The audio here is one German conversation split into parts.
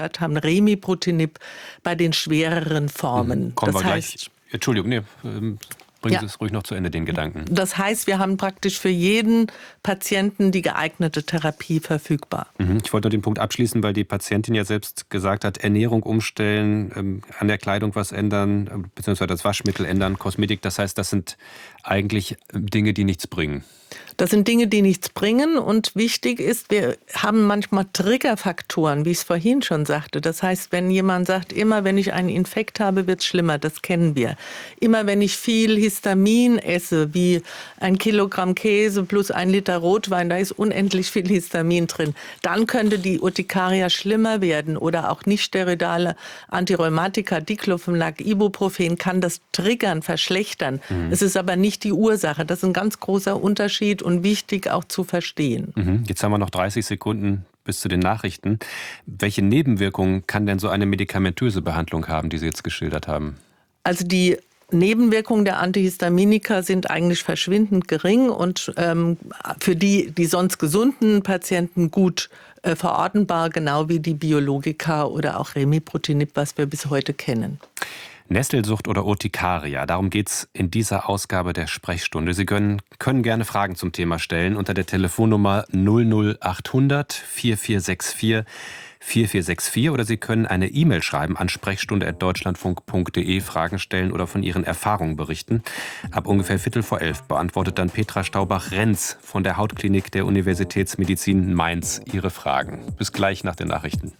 haben, Remiproteinib bei den schwereren Formen. Kommen wir gleich. Entschuldigung, bringen Sie es ruhig noch zu Ende, den Gedanken. Das heißt, wir haben praktisch für jeden Patienten die geeignete Therapie verfügbar. Ich wollte nur den Punkt abschließen, weil die Patientin ja selbst gesagt hat, Ernährung umstellen, an der Kleidung was ändern, beziehungsweise das Waschmittel ändern, Kosmetik. Das heißt, das sind eigentlich Dinge, die nichts bringen. Das sind Dinge, die nichts bringen. Und wichtig ist, wir haben manchmal Triggerfaktoren, wie ich es vorhin schon sagte. Das heißt, wenn jemand sagt, immer wenn ich einen Infekt habe, wird es schlimmer, das kennen wir. Immer wenn ich viel Histamin esse, wie 1 Kilogramm Käse plus 1 Liter Rotwein, da ist unendlich viel Histamin drin, dann könnte die Urtikaria schlimmer werden. Oder auch nicht steroidale Antirheumatika, Diclofenac, Ibuprofen kann das triggern, verschlechtern. Es ist aber nicht die Ursache. Das ist ein ganz großer Unterschied und wichtig auch zu verstehen. Jetzt haben wir noch 30 Sekunden bis zu den Nachrichten. Welche Nebenwirkungen kann denn so eine medikamentöse Behandlung haben, die Sie jetzt geschildert haben? Also die Nebenwirkungen der Antihistaminika sind eigentlich verschwindend gering und für die sonst gesunden Patienten gut verortenbar, genau wie die Biologika oder auch Remiproteinib, was wir bis heute kennen. Nestelsucht oder Urtikaria, darum geht's in dieser Ausgabe der Sprechstunde. Sie können gerne Fragen zum Thema stellen unter der Telefonnummer 00800 4464 4464 oder Sie können eine E-Mail schreiben an sprechstunde@deutschlandfunk.de, Fragen stellen oder von Ihren Erfahrungen berichten. Ab ungefähr 11:15 beantwortet dann Petra Staubach-Renz von der Hautklinik der Universitätsmedizin Mainz Ihre Fragen. Bis gleich nach den Nachrichten.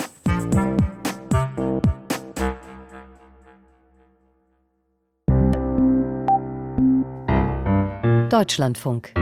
Deutschlandfunk.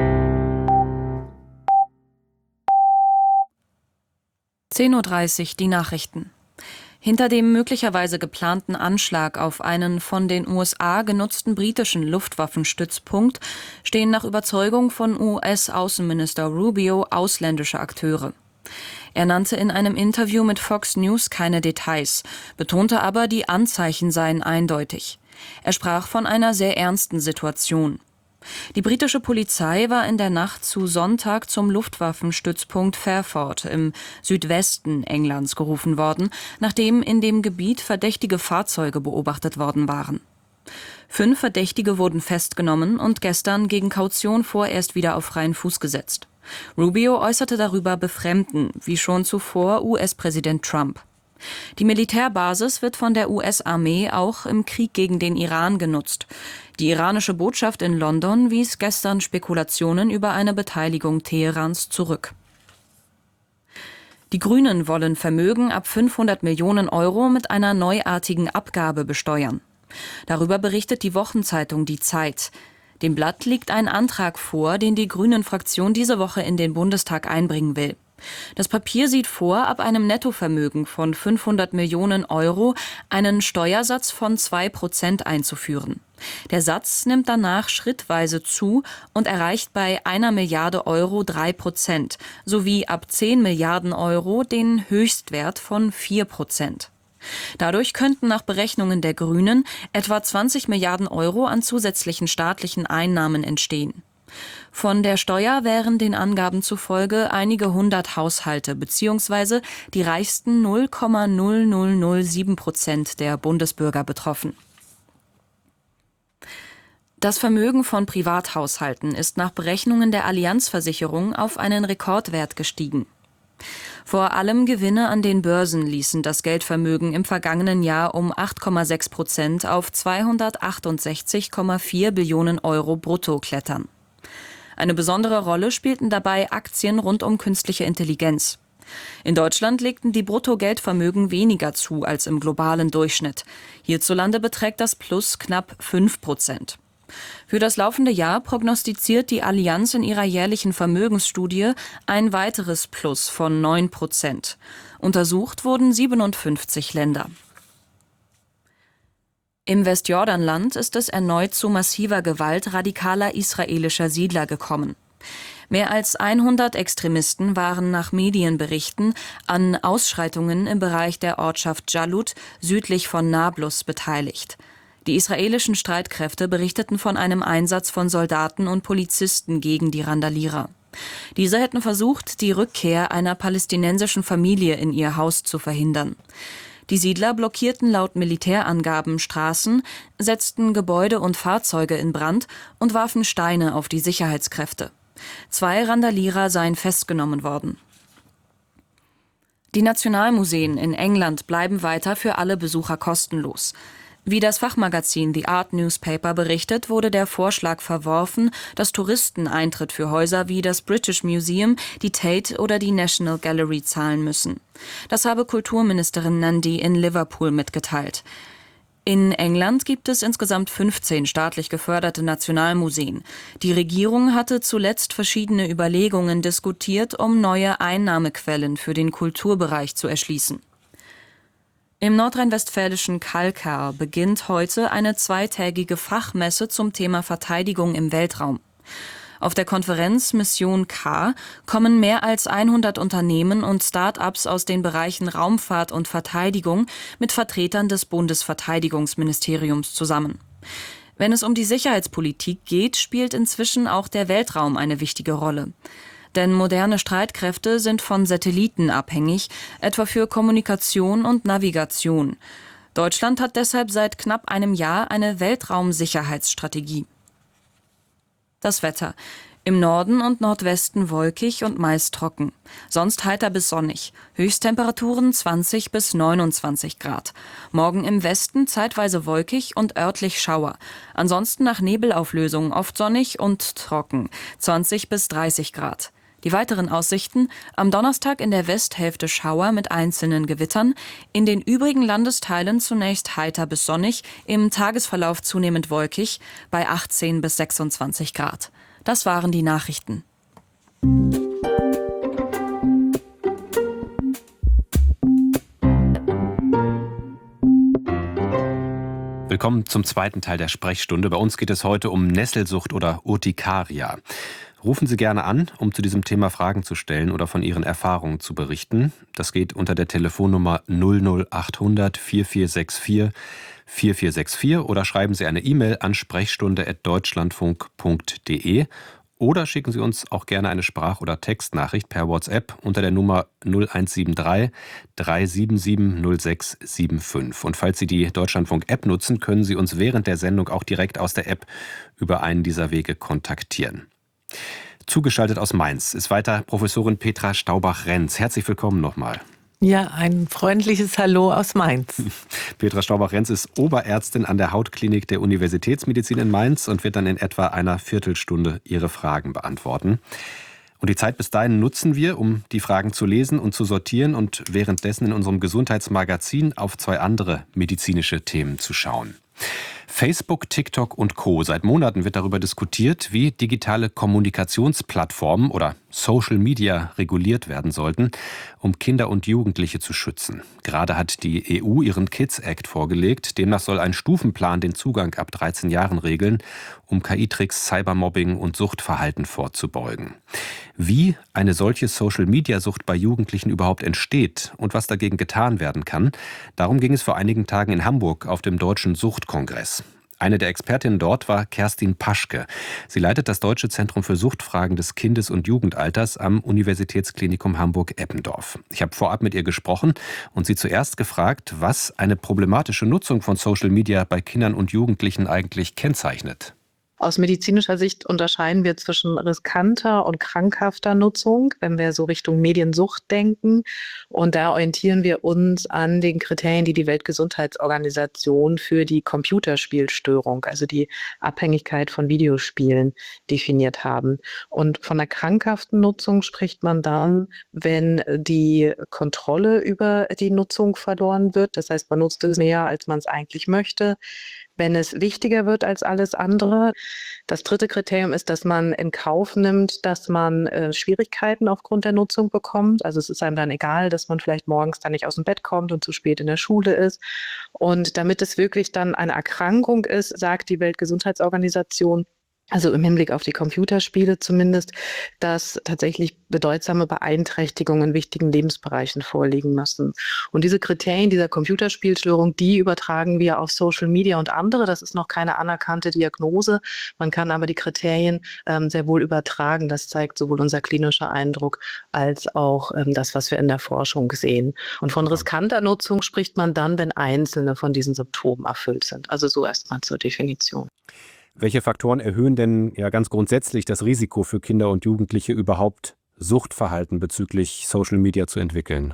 (10:30 Uhr) die Nachrichten. Hinter dem möglicherweise geplanten Anschlag auf einen von den USA genutzten britischen Luftwaffenstützpunkt stehen nach Überzeugung von US-Außenminister Rubio ausländische Akteure. Er nannte in einem Interview mit Fox News keine Details, betonte aber, die Anzeichen seien eindeutig. Er sprach von einer sehr ernsten Situation. Die britische Polizei war in der Nacht zu Sonntag zum Luftwaffenstützpunkt Fairford im Südwesten Englands gerufen worden, nachdem in dem Gebiet verdächtige Fahrzeuge beobachtet worden waren. 5 Verdächtige wurden festgenommen und gestern gegen Kaution vorerst wieder auf freien Fuß gesetzt. Rubio äußerte darüber Befremden, wie schon zuvor US-Präsident Trump. Die Militärbasis wird von der US-Armee auch im Krieg gegen den Iran genutzt. Die iranische Botschaft in London wies gestern Spekulationen über eine Beteiligung Teherans zurück. Die Grünen wollen Vermögen ab 500 Millionen Euro mit einer neuartigen Abgabe besteuern. Darüber berichtet die Wochenzeitung Die Zeit. Dem Blatt liegt ein Antrag vor, den die Grünen-Fraktion diese Woche in den Bundestag einbringen will. Das Papier sieht vor, ab einem Nettovermögen von 500 Millionen Euro einen Steuersatz von 2% einzuführen. Der Satz nimmt danach schrittweise zu und erreicht bei 1 Milliarde Euro 3% sowie ab 10 Milliarden Euro den Höchstwert von 4%. Dadurch könnten nach Berechnungen der Grünen etwa 20 Milliarden Euro an zusätzlichen staatlichen Einnahmen entstehen. Von der Steuer wären den Angaben zufolge einige hundert Haushalte bzw. die reichsten 0,0007% der Bundesbürger betroffen. Das Vermögen von Privathaushalten ist nach Berechnungen der Allianz-Versicherung auf einen Rekordwert gestiegen. Vor allem Gewinne an den Börsen ließen das Geldvermögen im vergangenen Jahr um 8,6% auf 268,4 Billionen Euro brutto klettern. Eine besondere Rolle spielten dabei Aktien rund um künstliche Intelligenz. In Deutschland legten die Bruttogeldvermögen weniger zu als im globalen Durchschnitt. Hierzulande beträgt das Plus knapp 5%. Für das laufende Jahr prognostiziert die Allianz in ihrer jährlichen Vermögensstudie ein weiteres Plus von 9%. Untersucht wurden 57 Länder. Im Westjordanland ist es erneut zu massiver Gewalt radikaler israelischer Siedler gekommen. Mehr als 100 Extremisten waren nach Medienberichten an Ausschreitungen im Bereich der Ortschaft Jalut südlich von Nablus beteiligt. Die israelischen Streitkräfte berichteten von einem Einsatz von Soldaten und Polizisten gegen die Randalierer. Diese hätten versucht, die Rückkehr einer palästinensischen Familie in ihr Haus zu verhindern. Die Siedler blockierten laut Militärangaben Straßen, setzten Gebäude und Fahrzeuge in Brand und warfen Steine auf die Sicherheitskräfte. 2 Randalierer seien festgenommen worden. Die Nationalmuseen in England bleiben weiter für alle Besucher kostenlos. Wie das Fachmagazin The Art Newspaper berichtet, wurde der Vorschlag verworfen, dass Touristen Eintritt für Häuser wie das British Museum, die Tate oder die National Gallery zahlen müssen. Das habe Kulturministerin Nandy in Liverpool mitgeteilt. In England gibt es insgesamt 15 staatlich geförderte Nationalmuseen. Die Regierung hatte zuletzt verschiedene Überlegungen diskutiert, um neue Einnahmequellen für den Kulturbereich zu erschließen. Im nordrhein-westfälischen Kalkar beginnt heute eine 2-tägige Fachmesse zum Thema Verteidigung im Weltraum. Auf der Konferenz Mission K kommen mehr als 100 Unternehmen und Start-ups aus den Bereichen Raumfahrt und Verteidigung mit Vertretern des Bundesverteidigungsministeriums zusammen. Wenn es um die Sicherheitspolitik geht, spielt inzwischen auch der Weltraum eine wichtige Rolle. Denn moderne Streitkräfte sind von Satelliten abhängig, etwa für Kommunikation und Navigation. Deutschland hat deshalb seit knapp einem Jahr eine Weltraumsicherheitsstrategie. Das Wetter. Im Norden und Nordwesten wolkig und meist trocken. Sonst heiter bis sonnig. Höchsttemperaturen 20 bis 29 Grad. Morgen im Westen zeitweise wolkig und örtlich Schauer. Ansonsten nach Nebelauflösung oft sonnig und trocken. 20 bis 30 Grad. Die weiteren Aussichten: am Donnerstag in der Westhälfte Schauer mit einzelnen Gewittern, in den übrigen Landesteilen zunächst heiter bis sonnig, im Tagesverlauf zunehmend wolkig, bei 18 bis 26 Grad. Das waren die Nachrichten. Willkommen zum zweiten Teil der Sprechstunde. Bei uns geht es heute um Nesselsucht oder Urtikaria. Rufen Sie gerne an, um zu diesem Thema Fragen zu stellen oder von Ihren Erfahrungen zu berichten. Das geht unter der Telefonnummer 00800 4464 4464 oder schreiben Sie eine E-Mail an sprechstunde@deutschlandfunk.de oder schicken Sie uns auch gerne eine Sprach- oder Textnachricht per WhatsApp unter der Nummer 0173 377 0675. Und falls Sie die Deutschlandfunk-App nutzen, können Sie uns während der Sendung auch direkt aus der App über einen dieser Wege kontaktieren. Zugeschaltet aus Mainz ist weiter Professorin Petra Staubach-Renz. Herzlich willkommen nochmal. Ja, ein freundliches Hallo aus Mainz. Petra Staubach-Renz ist Oberärztin an der Hautklinik der Universitätsmedizin in Mainz und wird dann in etwa einer Viertelstunde Ihre Fragen beantworten. Und die Zeit bis dahin nutzen wir, um die Fragen zu lesen und zu sortieren und währenddessen in unserem Gesundheitsmagazin auf 2 andere medizinische Themen zu schauen. Facebook, TikTok und Co. Seit Monaten wird darüber diskutiert, wie digitale Kommunikationsplattformen oder Social Media reguliert werden sollten, um Kinder und Jugendliche zu schützen. Gerade hat die EU ihren Kids Act vorgelegt. Demnach soll ein Stufenplan den Zugang ab 13 Jahren regeln, um KI-Tricks, Cybermobbing und Suchtverhalten vorzubeugen. Wie eine solche Social-Media-Sucht bei Jugendlichen überhaupt entsteht und was dagegen getan werden kann, darum ging es vor einigen Tagen in Hamburg auf dem Deutschen Suchtkongress. Eine der Expertinnen dort war Kerstin Paschke. Sie leitet das Deutsche Zentrum für Suchtfragen des Kindes- und Jugendalters am Universitätsklinikum Hamburg-Eppendorf. Ich habe vorab mit ihr gesprochen und sie zuerst gefragt, was eine problematische Nutzung von Social Media bei Kindern und Jugendlichen eigentlich kennzeichnet. Aus medizinischer Sicht unterscheiden wir zwischen riskanter und krankhafter Nutzung, wenn wir so Richtung Mediensucht denken. Und da orientieren wir uns an den Kriterien, die die Weltgesundheitsorganisation für die Computerspielstörung, also die Abhängigkeit von Videospielen, definiert haben. Und von einer krankhaften Nutzung spricht man dann, wenn die Kontrolle über die Nutzung verloren wird. Das heißt, man nutzt es mehr, als man es eigentlich möchte. Wenn es wichtiger wird als alles andere. Das 3. Kriterium ist, dass man in Kauf nimmt, dass man Schwierigkeiten aufgrund der Nutzung bekommt. Also es ist einem dann egal, dass man vielleicht morgens dann nicht aus dem Bett kommt und zu spät in der Schule ist. Und damit es wirklich dann eine Erkrankung ist, sagt die Weltgesundheitsorganisation, also im Hinblick auf die Computerspiele zumindest, dass tatsächlich bedeutsame Beeinträchtigungen in wichtigen Lebensbereichen vorliegen müssen. Und diese Kriterien dieser Computerspielstörung, die übertragen wir auf Social Media und andere. Das ist noch keine anerkannte Diagnose. Man kann aber die Kriterien sehr wohl übertragen. Das zeigt sowohl unser klinischer Eindruck als auch das, was wir in der Forschung sehen. Und von riskanter Nutzung spricht man dann, wenn einzelne von diesen Symptomen erfüllt sind. Also so erstmal zur Definition. Welche Faktoren erhöhen denn ja ganz grundsätzlich das Risiko für Kinder und Jugendliche, überhaupt Suchtverhalten bezüglich Social Media zu entwickeln?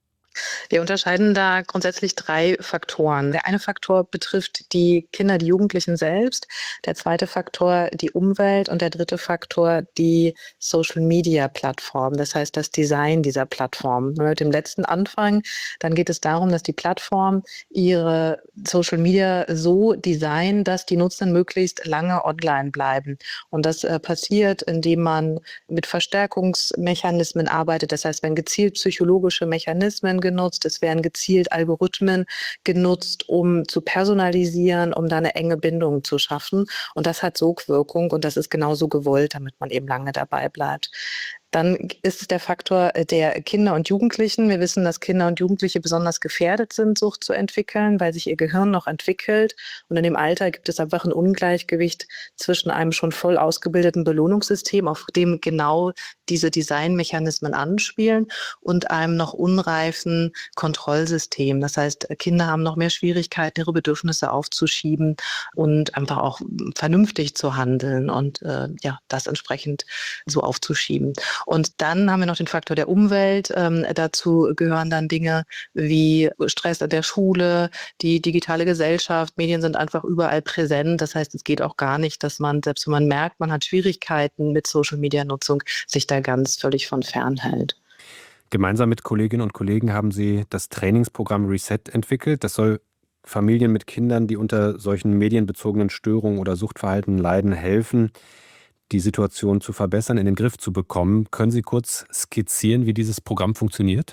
Wir unterscheiden da grundsätzlich 3 Faktoren. Der eine Faktor betrifft die Kinder, die Jugendlichen selbst, der zweite Faktor die Umwelt und der dritte Faktor die Social-Media-Plattform, das heißt das Design dieser Plattform. Wenn wir mit dem letzten anfangen, dann geht es darum, dass die Plattform ihre Social Media so designen, dass die Nutzer möglichst lange online bleiben. Und das passiert, indem man mit Verstärkungsmechanismen arbeitet. Das heißt, wenn gezielt psychologische Mechanismen genutzt, es werden gezielt Algorithmen genutzt, um zu personalisieren, um da eine enge Bindung zu schaffen. Und das hat Sogwirkung und das ist genauso gewollt, damit man eben lange dabei bleibt. Dann ist es der Faktor der Kinder und Jugendlichen. Wir wissen, dass Kinder und Jugendliche besonders gefährdet sind, Sucht zu entwickeln, weil sich ihr Gehirn noch entwickelt. Und in dem Alter gibt es einfach ein Ungleichgewicht zwischen einem schon voll ausgebildeten Belohnungssystem, auf dem genau diese Designmechanismen anspielen, und einem noch unreifen Kontrollsystem. Das heißt, Kinder haben noch mehr Schwierigkeiten, ihre Bedürfnisse aufzuschieben und einfach auch vernünftig zu handeln und das entsprechend so aufzuschieben. Und dann haben wir noch den Faktor der Umwelt. Dazu gehören dann Dinge wie Stress in der Schule, die digitale Gesellschaft. Medien sind einfach überall präsent. Das heißt, es geht auch gar nicht, dass man, selbst wenn man merkt, man hat Schwierigkeiten mit Social-Media-Nutzung, sich da ganz völlig von fernhält. Gemeinsam mit Kolleginnen und Kollegen haben Sie das Trainingsprogramm Reset entwickelt. Das soll Familien mit Kindern, die unter solchen medienbezogenen Störungen oder Suchtverhalten leiden, helfen, die Situation zu verbessern, in den Griff zu bekommen. Können Sie kurz skizzieren, wie dieses Programm funktioniert?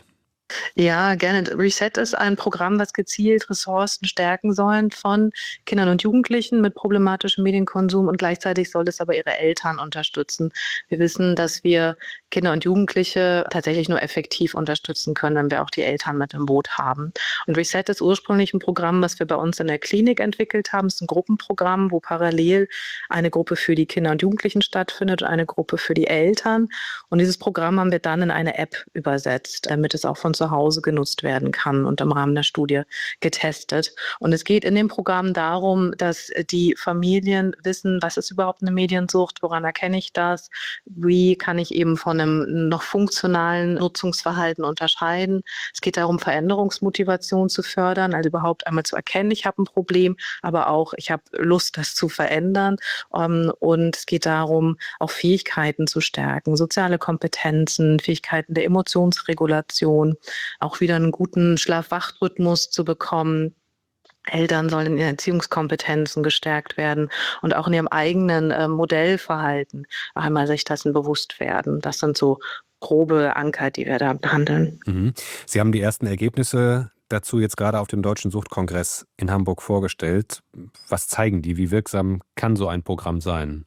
Ja, gerne. Reset ist ein Programm, was gezielt Ressourcen stärken soll von Kindern und Jugendlichen mit problematischem Medienkonsum, und gleichzeitig soll es aber ihre Eltern unterstützen. Wir wissen, dass wir Kinder und Jugendliche tatsächlich nur effektiv unterstützen können, wenn wir auch die Eltern mit im Boot haben. Und Reset ist ursprünglich ein Programm, was wir bei uns in der Klinik entwickelt haben. Es ist ein Gruppenprogramm, wo parallel eine Gruppe für die Kinder und Jugendlichen stattfindet und eine Gruppe für die Eltern. Und dieses Programm haben wir dann in eine App übersetzt, damit es auch von zu Hause genutzt werden kann und im Rahmen der Studie getestet. Und es geht in dem Programm darum, dass die Familien wissen, was ist überhaupt eine Mediensucht, woran erkenne ich das, wie kann ich eben von einem noch funktionalen Nutzungsverhalten unterscheiden. Es geht darum, Veränderungsmotivation zu fördern, also überhaupt einmal zu erkennen, ich habe ein Problem, aber auch, ich habe Lust, das zu verändern. Und es geht darum, auch Fähigkeiten zu stärken, soziale Kompetenzen, Fähigkeiten der Emotionsregulation, auch wieder einen guten Schlaf-Wach-Rhythmus zu bekommen. Eltern sollen in ihren Erziehungskompetenzen gestärkt werden und auch in ihrem eigenen Modellverhalten einmal sich dessen bewusst werden. Das sind so grobe Anker, die wir da behandeln. Mhm. Sie haben die ersten Ergebnisse dazu jetzt gerade auf dem Deutschen Suchtkongress in Hamburg vorgestellt. Was zeigen die? Wie wirksam kann so ein Programm sein?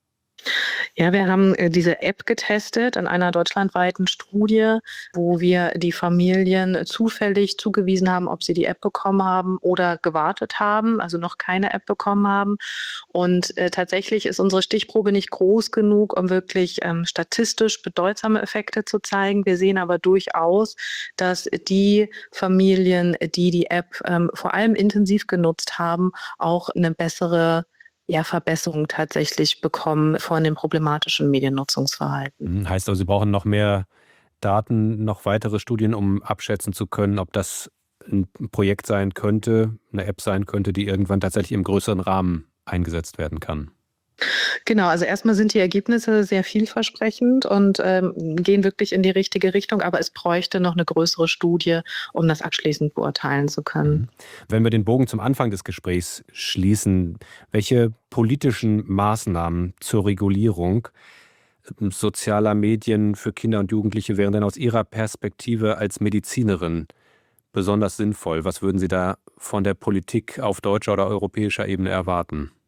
Ja, wir haben diese App getestet in einer deutschlandweiten Studie, wo wir die Familien zufällig zugewiesen haben, ob sie die App bekommen haben oder gewartet haben, also noch keine App bekommen haben. Und tatsächlich ist unsere Stichprobe nicht groß genug, um wirklich statistisch bedeutsame Effekte zu zeigen. Wir sehen aber durchaus, dass die Familien, die die App vor allem intensiv genutzt haben, auch eine bessere Verbesserung tatsächlich bekommen von dem problematischen Mediennutzungsverhalten. Heißt also, Sie brauchen noch mehr Daten, noch weitere Studien, um abschätzen zu können, ob das ein Projekt sein könnte, eine App sein könnte, die irgendwann tatsächlich im größeren Rahmen eingesetzt werden kann. Genau, also erstmal sind die Ergebnisse sehr vielversprechend und gehen wirklich in die richtige Richtung, aber es bräuchte noch eine größere Studie, um das abschließend beurteilen zu können. Wenn wir den Bogen zum Anfang des Gesprächs schließen, welche politischen Maßnahmen zur Regulierung sozialer Medien für Kinder und Jugendliche wären denn aus Ihrer Perspektive als Medizinerin besonders sinnvoll? Was würden Sie da von der Politik auf deutscher oder europäischer Ebene erwarten?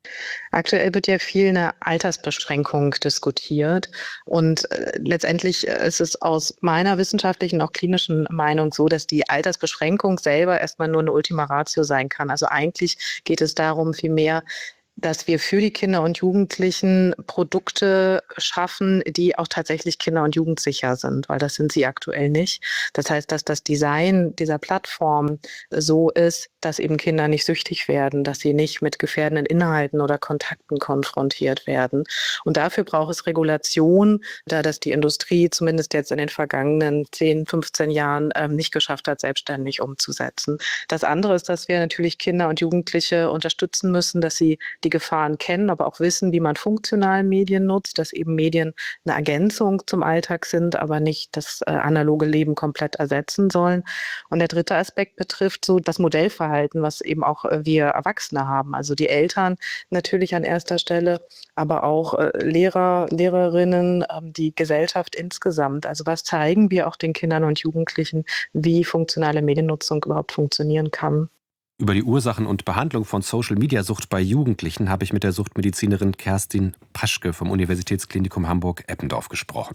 Aktuell wird ja viel eine Altersbeschränkung diskutiert und letztendlich ist es aus meiner wissenschaftlichen, auch klinischen Meinung so, dass die Altersbeschränkung selber erstmal nur eine Ultima Ratio sein kann. Also eigentlich geht es darum vielmehr, dass wir für die Kinder und Jugendlichen Produkte schaffen, die auch tatsächlich kinder- und jugendsicher sind, weil das sind sie aktuell nicht. Das heißt, dass das Design dieser Plattform so ist, dass eben Kinder nicht süchtig werden, dass sie nicht mit gefährdenden Inhalten oder Kontakten konfrontiert werden. Und dafür braucht es Regulation, da das die Industrie zumindest jetzt in den vergangenen 10, 15 Jahren nicht geschafft hat, selbstständig umzusetzen. Das andere ist, dass wir natürlich Kinder und Jugendliche unterstützen müssen, dass sie die Gefahren kennen, aber auch wissen, wie man funktional Medien nutzt, dass eben Medien eine Ergänzung zum Alltag sind, aber nicht das analoge Leben komplett ersetzen sollen. Und der dritte Aspekt betrifft so das Modellverhalten, was eben auch wir Erwachsene haben. Also die Eltern natürlich an erster Stelle, aber auch Lehrer, Lehrerinnen, die Gesellschaft insgesamt. Also was zeigen wir auch den Kindern und Jugendlichen, wie funktionale Mediennutzung überhaupt funktionieren kann? Über die Ursachen und Behandlung von Social-Media-Sucht bei Jugendlichen habe ich mit der Suchtmedizinerin Kerstin Paschke vom Universitätsklinikum Hamburg-Eppendorf gesprochen.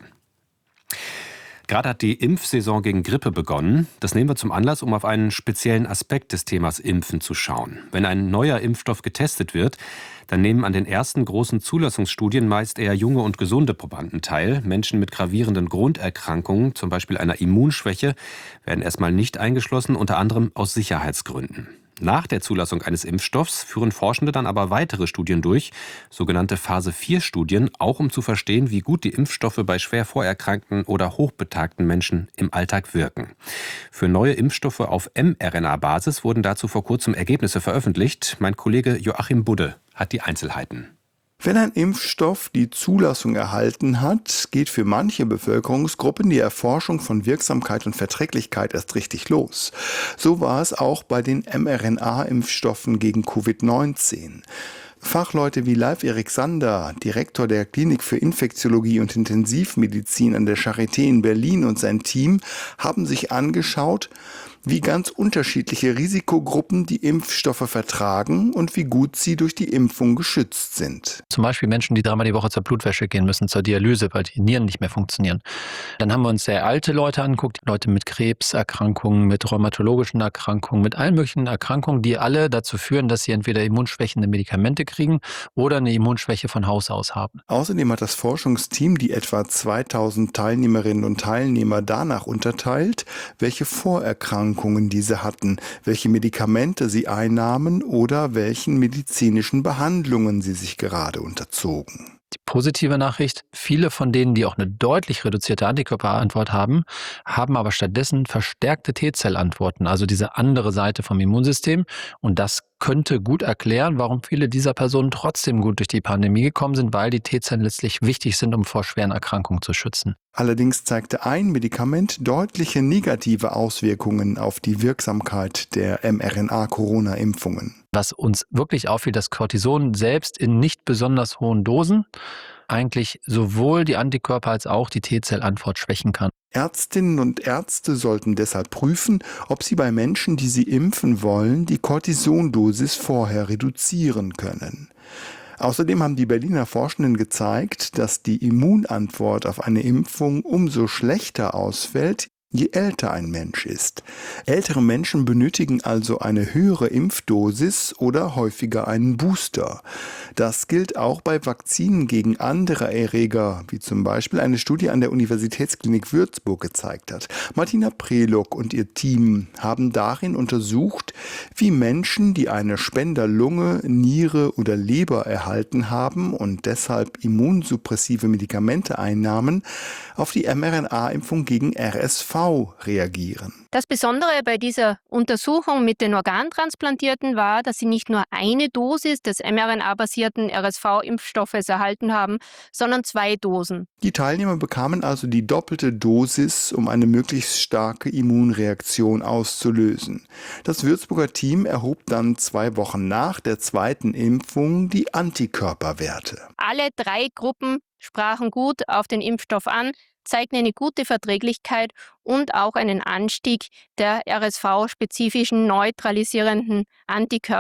Gerade hat die Impfsaison gegen Grippe begonnen. Das nehmen wir zum Anlass, um auf einen speziellen Aspekt des Themas Impfen zu schauen. Wenn ein neuer Impfstoff getestet wird, dann nehmen an den ersten großen Zulassungsstudien meist eher junge und gesunde Probanden teil. Menschen mit gravierenden Grunderkrankungen, zum Beispiel einer Immunschwäche, werden erstmal nicht eingeschlossen, unter anderem aus Sicherheitsgründen. Nach der Zulassung eines Impfstoffs führen Forschende dann aber weitere Studien durch, sogenannte Phase-4-Studien, auch um zu verstehen, wie gut die Impfstoffe bei schwer vorerkrankten oder hochbetagten Menschen im Alltag wirken. Für neue Impfstoffe auf mRNA-Basis wurden dazu vor kurzem Ergebnisse veröffentlicht. Mein Kollege Joachim Budde hat die Einzelheiten. Wenn ein Impfstoff die Zulassung erhalten hat, geht für manche Bevölkerungsgruppen die Erforschung von Wirksamkeit und Verträglichkeit erst richtig los. So war es auch bei den mRNA-Impfstoffen gegen Covid-19. Fachleute wie Leif Erik Sander, Direktor der Klinik für Infektiologie und Intensivmedizin an der Charité in Berlin, und sein Team haben sich angeschaut, wie ganz unterschiedliche Risikogruppen die Impfstoffe vertragen und wie gut sie durch die Impfung geschützt sind. Zum Beispiel Menschen, die 3-mal die Woche zur Blutwäsche gehen müssen, zur Dialyse, weil die Nieren nicht mehr funktionieren. Dann haben wir uns sehr alte Leute angeguckt, Leute mit Krebserkrankungen, mit rheumatologischen Erkrankungen, mit allen möglichen Erkrankungen, die alle dazu führen, dass sie entweder immunschwächende Medikamente kriegen oder eine Immunschwäche von Haus aus haben. Außerdem hat das Forschungsteam die etwa 2000 Teilnehmerinnen und Teilnehmer danach unterteilt, welche Vorerkrankungen diese hatten, welche Medikamente sie einnahmen oder welchen medizinischen Behandlungen sie sich gerade unterzogen. Die positive Nachricht, viele von denen, die auch eine deutlich reduzierte Antikörperantwort haben, haben aber stattdessen verstärkte T-Zellantworten, also diese andere Seite vom Immunsystem. Und das könnte gut erklären, warum viele dieser Personen trotzdem gut durch die Pandemie gekommen sind, weil die T-Zellen letztlich wichtig sind, um vor schweren Erkrankungen zu schützen. Allerdings zeigte ein Medikament deutliche negative Auswirkungen auf die Wirksamkeit der mRNA-Corona-Impfungen. Was uns wirklich auffiel, dass Cortison selbst in nicht besonders hohen Dosen eigentlich sowohl die Antikörper als auch die T-Zellantwort schwächen kann. Ärztinnen und Ärzte sollten deshalb prüfen, ob sie bei Menschen, die sie impfen wollen, die Cortisondosis vorher reduzieren können. Außerdem haben die Berliner Forschenden gezeigt, dass die Immunantwort auf eine Impfung umso schlechter ausfällt, je älter ein Mensch ist. Ältere Menschen benötigen also eine höhere Impfdosis oder häufiger einen Booster. Das gilt auch bei Vakzinen gegen andere Erreger, wie zum Beispiel eine Studie an der Universitätsklinik Würzburg gezeigt hat. Martina Prelog und ihr Team haben darin untersucht, wie Menschen, die eine Spenderlunge, Niere oder Leber erhalten haben und deshalb immunsuppressive Medikamente einnahmen, auf die mRNA-Impfung gegen RSV reagieren. Das Besondere bei dieser Untersuchung mit den Organtransplantierten war, dass sie nicht nur eine Dosis des mRNA-basierten RSV-Impfstoffes erhalten haben, sondern 2 Dosen. Die Teilnehmer bekamen also die doppelte Dosis, um eine möglichst starke Immunreaktion auszulösen. Das Würzburger Team erhob dann 2 Wochen nach der zweiten Impfung die Antikörperwerte. Alle 3 Gruppen sprachen gut auf den Impfstoff an, zeigten eine gute Verträglichkeit und auch einen Anstieg der RSV-spezifischen neutralisierenden Antikörper.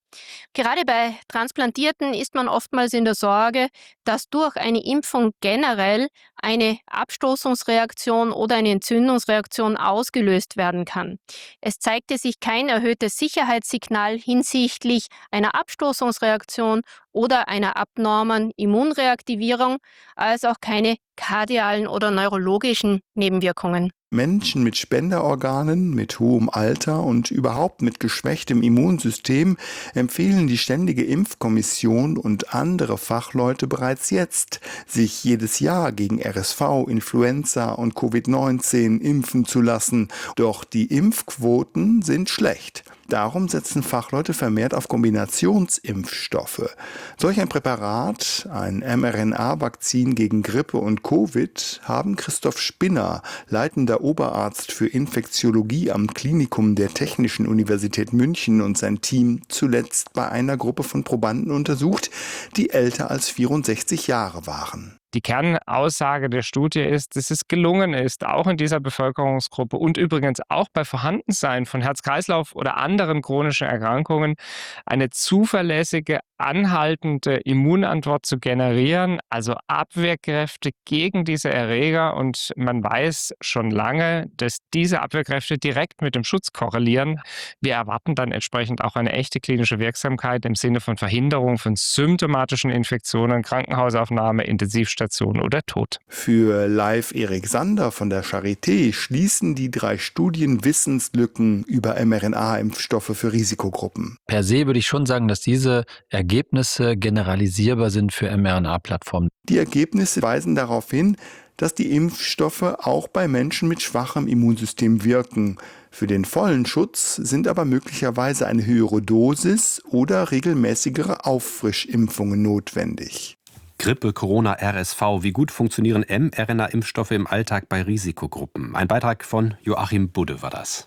Gerade bei Transplantierten ist man oftmals in der Sorge, dass durch eine Impfung generell eine Abstoßungsreaktion oder eine Entzündungsreaktion ausgelöst werden kann. Es zeigte sich kein erhöhtes Sicherheitssignal hinsichtlich einer Abstoßungsreaktion oder einer abnormen Immunreaktivierung, als auch keine kardialen oder neurologischen Nebenwirkungen. Menschen mit Spenderorganen, mit hohem Alter und überhaupt mit geschwächtem Immunsystem empfehlen die Ständige Impfkommission und andere Fachleute bereits jetzt, sich jedes Jahr gegen RSV, Influenza und Covid-19 impfen zu lassen. Doch die Impfquoten sind schlecht. Darum setzen Fachleute vermehrt auf Kombinationsimpfstoffe. Solch ein Präparat, ein mRNA-Vakzin gegen Grippe und Covid, haben Christoph Spinner, leitender Oberarzt für Infektiologie am Klinikum der Technischen Universität München, und sein Team zuletzt bei einer Gruppe von Probanden untersucht, die älter als 64 Jahre waren. Die Kernaussage der Studie ist, dass es gelungen ist, auch in dieser Bevölkerungsgruppe und übrigens auch bei Vorhandensein von Herz-Kreislauf- oder anderen chronischen Erkrankungen eine zuverlässige, anhaltende Immunantwort zu generieren, also Abwehrkräfte gegen diese Erreger. Und man weiß schon lange, dass diese Abwehrkräfte direkt mit dem Schutz korrelieren. Wir erwarten dann entsprechend auch eine echte klinische Wirksamkeit im Sinne von Verhinderung von symptomatischen Infektionen, Krankenhausaufnahme, Intensivstation oder Tod. Für Live Erik Sander von der Charité schließen die 3 Studien Wissenslücken über mRNA-Impfstoffe für Risikogruppen. Per se würde ich schon sagen, dass diese Ergebnisse generalisierbar sind für mRNA-Plattformen. Die Ergebnisse weisen darauf hin, dass die Impfstoffe auch bei Menschen mit schwachem Immunsystem wirken. Für den vollen Schutz sind aber möglicherweise eine höhere Dosis oder regelmäßigere Auffrischimpfungen notwendig. Grippe, Corona, RSV. Wie gut funktionieren mRNA-Impfstoffe im Alltag bei Risikogruppen? Ein Beitrag von Joachim Budde war das.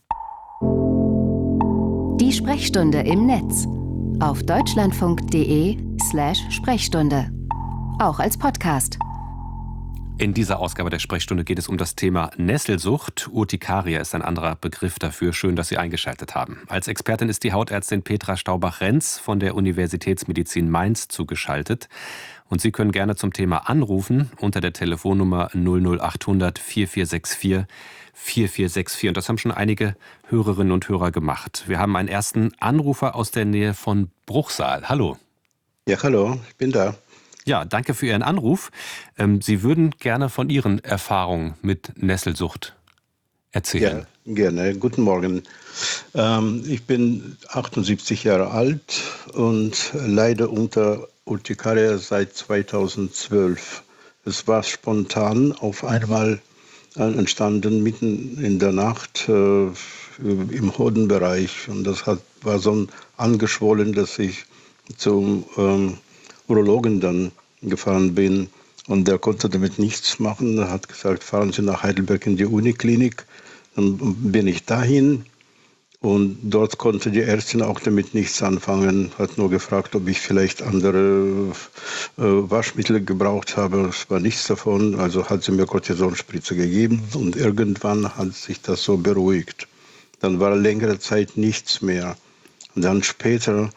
Die Sprechstunde im Netz auf deutschlandfunk.de/Sprechstunde. Auch als Podcast. In dieser Ausgabe der Sprechstunde geht es um das Thema Nesselsucht. Urtikaria ist ein anderer Begriff dafür. Schön, dass Sie eingeschaltet haben. Als Expertin ist die Hautärztin Petra Staubach-Renz von der Universitätsmedizin Mainz zugeschaltet. Und Sie können gerne zum Thema anrufen unter der Telefonnummer 00800 4464 4464. Und das haben schon einige Hörerinnen und Hörer gemacht. Wir haben einen ersten Anrufer aus der Nähe von Bruchsal. Hallo. Ja, hallo, ich bin da. Ja, danke für Ihren Anruf. Sie würden gerne von Ihren Erfahrungen mit Nesselsucht erzählen. Ja, gerne. Guten Morgen. Ich bin 78 Jahre alt und leide unter Urtikaria seit 2012. Es war spontan auf einmal entstanden, mitten in der Nacht im Hodenbereich. Und das war so angeschwollen, dass ich zum Urologen dann gefahren bin. Und der konnte damit nichts machen. Er hat gesagt, fahren Sie nach Heidelberg in die Uniklinik. Dann bin ich dahin. Und dort konnte die Ärztin auch damit nichts anfangen. Hat nur gefragt, ob ich vielleicht andere Waschmittel gebraucht habe. Es war nichts davon. Also hat sie mir Cortisonspritze gegeben. Und irgendwann hat sich das so beruhigt. Dann war längere Zeit nichts mehr. Und dann später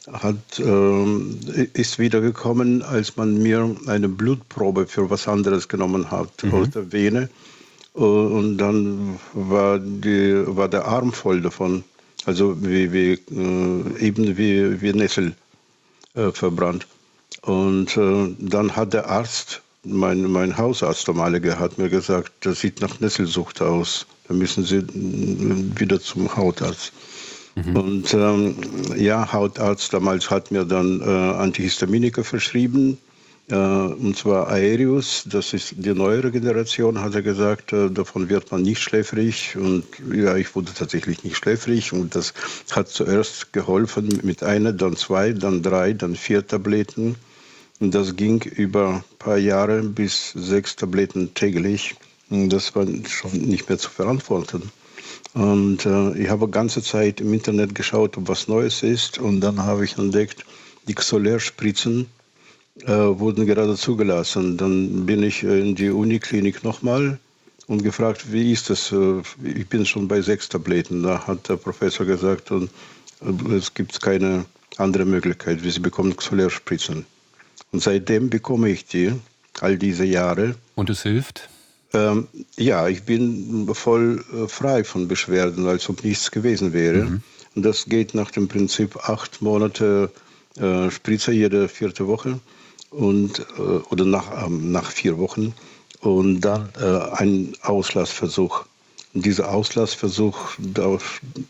ist wieder gekommen, als man mir eine Blutprobe für was anderes genommen hat, aus der Vene. Und dann war der Arm voll davon, also wie Nessel verbrannt. Und dann hat der Arzt, mein Hausarzt, der hat mir gesagt, das sieht nach Nesselsucht aus, da müssen Sie wieder zum Hautarzt. Und Hautarzt damals hat mir dann Antihistaminika verschrieben, und zwar Aerius, das ist die neuere Generation, hat er gesagt, davon wird man nicht schläfrig. Und ja, ich wurde tatsächlich nicht schläfrig und das hat zuerst geholfen mit 1, dann 2, dann 3, dann 4 Tabletten. Und das ging über ein paar Jahre bis 6 Tabletten täglich. Und das war schon nicht mehr zu verantworten. Und ich habe ganze Zeit im Internet geschaut, ob was Neues ist. Und dann habe ich entdeckt, die Xolair-Spritzen wurden gerade zugelassen. Dann bin ich in die Uniklinik nochmal und gefragt, wie ist das? Ich bin schon bei 6 Tabletten. Da hat der Professor gesagt, Es gibt keine andere Möglichkeit. Sie bekommen Xolair-Spritzen. Und seitdem bekomme ich die, all diese Jahre. Und es hilft? Ja, ich bin voll frei von Beschwerden, als ob nichts gewesen wäre. Mhm. Und das geht nach dem Prinzip 8 Monate Spritze jede 4. Woche oder nach 4 Wochen und dann ein Auslassversuch. Und dieser Auslassversuch, das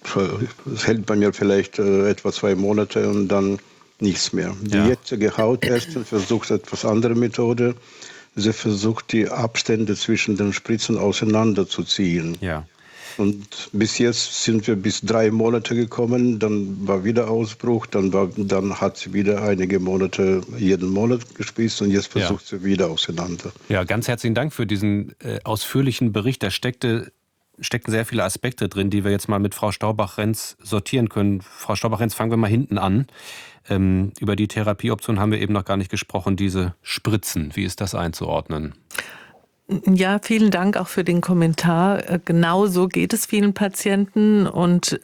hält bei mir vielleicht etwa 2 Monate und dann nichts mehr. Die jetzige Hautärztin versucht etwas andere Methode. Sie versucht, die Abstände zwischen den Spritzen auseinanderzuziehen. Ja. Und bis jetzt sind wir bis 3 Monate gekommen, dann war wieder Ausbruch, dann hat sie wieder einige Monate, jeden Monat gespritzt und jetzt versucht sie wieder auseinander. Ja, ganz herzlichen Dank für diesen ausführlichen Bericht. Da steckten sehr viele Aspekte drin, die wir jetzt mal mit Frau Staubach-Renz sortieren können. Frau Staubach-Renz, fangen wir mal hinten an. Über die Therapieoption haben wir eben noch gar nicht gesprochen, diese Spritzen. Wie ist das einzuordnen? Ja, vielen Dank auch für den Kommentar. Genau so geht es vielen Patienten und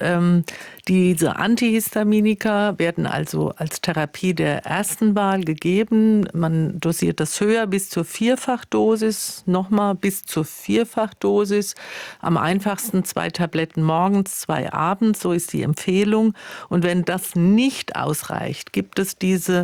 diese Antihistaminika werden also als Therapie der ersten Wahl gegeben. Man dosiert das höher bis zur 4-fach-Dosis, nochmal bis zur 4-fach-Dosis. Am einfachsten 2 Tabletten morgens, 2 abends, so ist die Empfehlung. Und wenn das nicht ausreicht, gibt es diese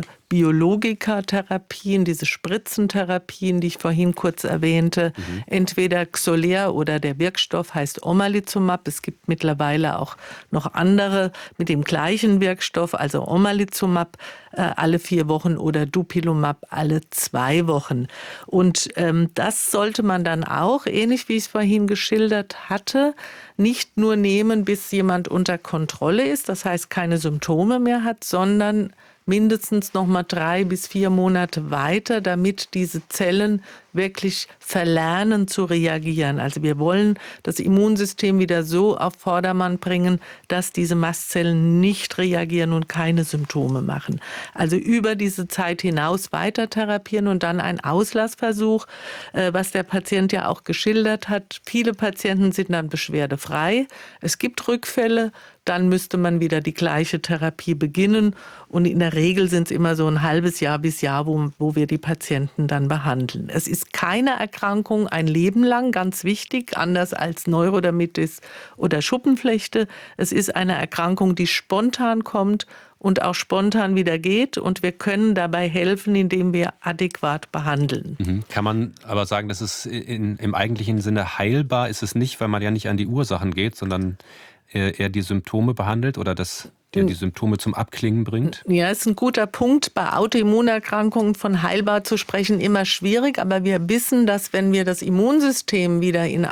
Biologika-Therapien, diese Spritzentherapien, die ich vorhin kurz erwähnte. Entweder Xolair oder der Wirkstoff heißt Omalizumab. Es gibt mittlerweile auch noch andere mit dem gleichen Wirkstoff, also Omalizumab alle 4 Wochen oder Dupilumab alle 2 Wochen. Und das sollte man dann auch, ähnlich wie ich es vorhin geschildert hatte, nicht nur nehmen, bis jemand unter Kontrolle ist, das heißt keine Symptome mehr hat, sondern mindestens noch mal 3 bis 4 Monate weiter, damit diese Zellen wirklich verlernen zu reagieren. Also wir wollen das Immunsystem wieder so auf Vordermann bringen, dass diese Mastzellen nicht reagieren und keine Symptome machen. Also über diese Zeit hinaus weiter therapieren und dann ein Auslassversuch, was der Patient ja auch geschildert hat. Viele Patienten sind dann beschwerdefrei. Es gibt Rückfälle, dann müsste man wieder die gleiche Therapie beginnen. Und in der Regel sind es immer so ein halbes Jahr bis Jahr, wo wir die Patienten dann behandeln. Es ist keine Erkrankung ein Leben lang, ganz wichtig, anders als Neurodermitis oder Schuppenflechte. Es ist eine Erkrankung, die spontan kommt und auch spontan wieder geht. Und wir können dabei helfen, indem wir adäquat behandeln. Kann man aber sagen, dass es im eigentlichen Sinne heilbar ist es nicht, weil man ja nicht an die Ursachen geht, sondern eher die Symptome behandelt oder der die Symptome zum Abklingen bringt? Ja, ist ein guter Punkt. Bei Autoimmunerkrankungen von heilbar zu sprechen immer schwierig, aber wir wissen, dass wenn wir das Immunsystem wieder in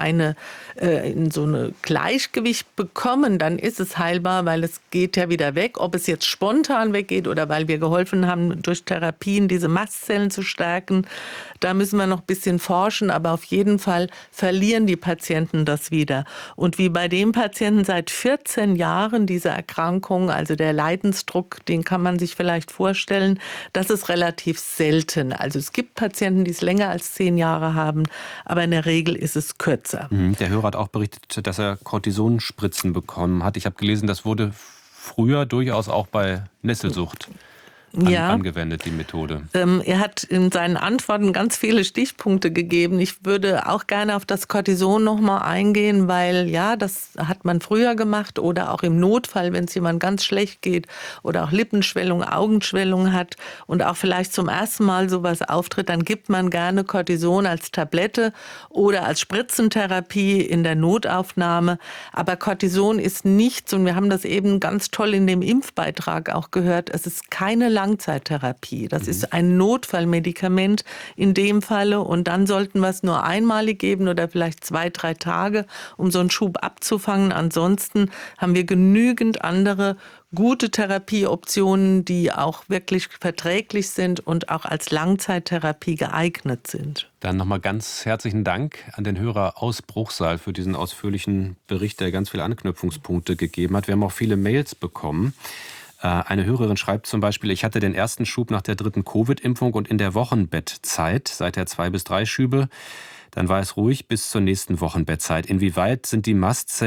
so eine Gleichgewicht bekommen, dann ist es heilbar, weil es geht ja wieder weg. Ob es jetzt spontan weggeht oder weil wir geholfen haben, durch Therapien diese Mastzellen zu stärken, da müssen wir noch ein bisschen forschen, aber auf jeden Fall verlieren die Patienten das wieder. Und wie bei dem Patienten seit 14 Jahren diese Erkrankung, also der Leidensdruck, den kann man sich vielleicht vorstellen, das ist relativ selten. Also es gibt Patienten, die es länger als 10 Jahre haben, aber in der Regel ist es kürzer. Der Hörer hat auch berichtet, dass er Cortisonspritzen bekommen hat. Ich habe gelesen, das wurde früher durchaus auch bei Nesselsucht angewendet, die Methode. Er hat in seinen Antworten ganz viele Stichpunkte gegeben. Ich würde auch gerne auf das Cortison noch mal eingehen, weil ja, das hat man früher gemacht oder auch im Notfall, wenn es jemand ganz schlecht geht oder auch Lippenschwellung, Augenschwellung hat und auch vielleicht zum ersten Mal sowas auftritt, dann gibt man gerne Cortison als Tablette oder als Spritzentherapie in der Notaufnahme. Aber Cortison ist nichts, und wir haben das eben ganz toll in dem Impfbeitrag auch gehört, es ist keine Langzeittherapie. Das ist ein Notfallmedikament in dem Falle, und dann sollten wir es nur einmalig geben oder vielleicht 2, 3 Tage, um so einen Schub abzufangen. Ansonsten haben wir genügend andere gute Therapieoptionen, die auch wirklich verträglich sind und auch als Langzeittherapie geeignet sind. Dann nochmal ganz herzlichen Dank an den Hörer aus Bruchsal für diesen ausführlichen Bericht, der ganz viele Anknüpfungspunkte gegeben hat. Wir haben auch viele Mails bekommen. Eine Hörerin schreibt zum Beispiel: Ich hatte den ersten Schub nach der 3. Covid-Impfung und in der Wochenbettzeit, seither 2 bis 3 Schübe. Dann war es ruhig bis zur nächsten Wochenbettzeit. Inwieweit sind die Mastzellen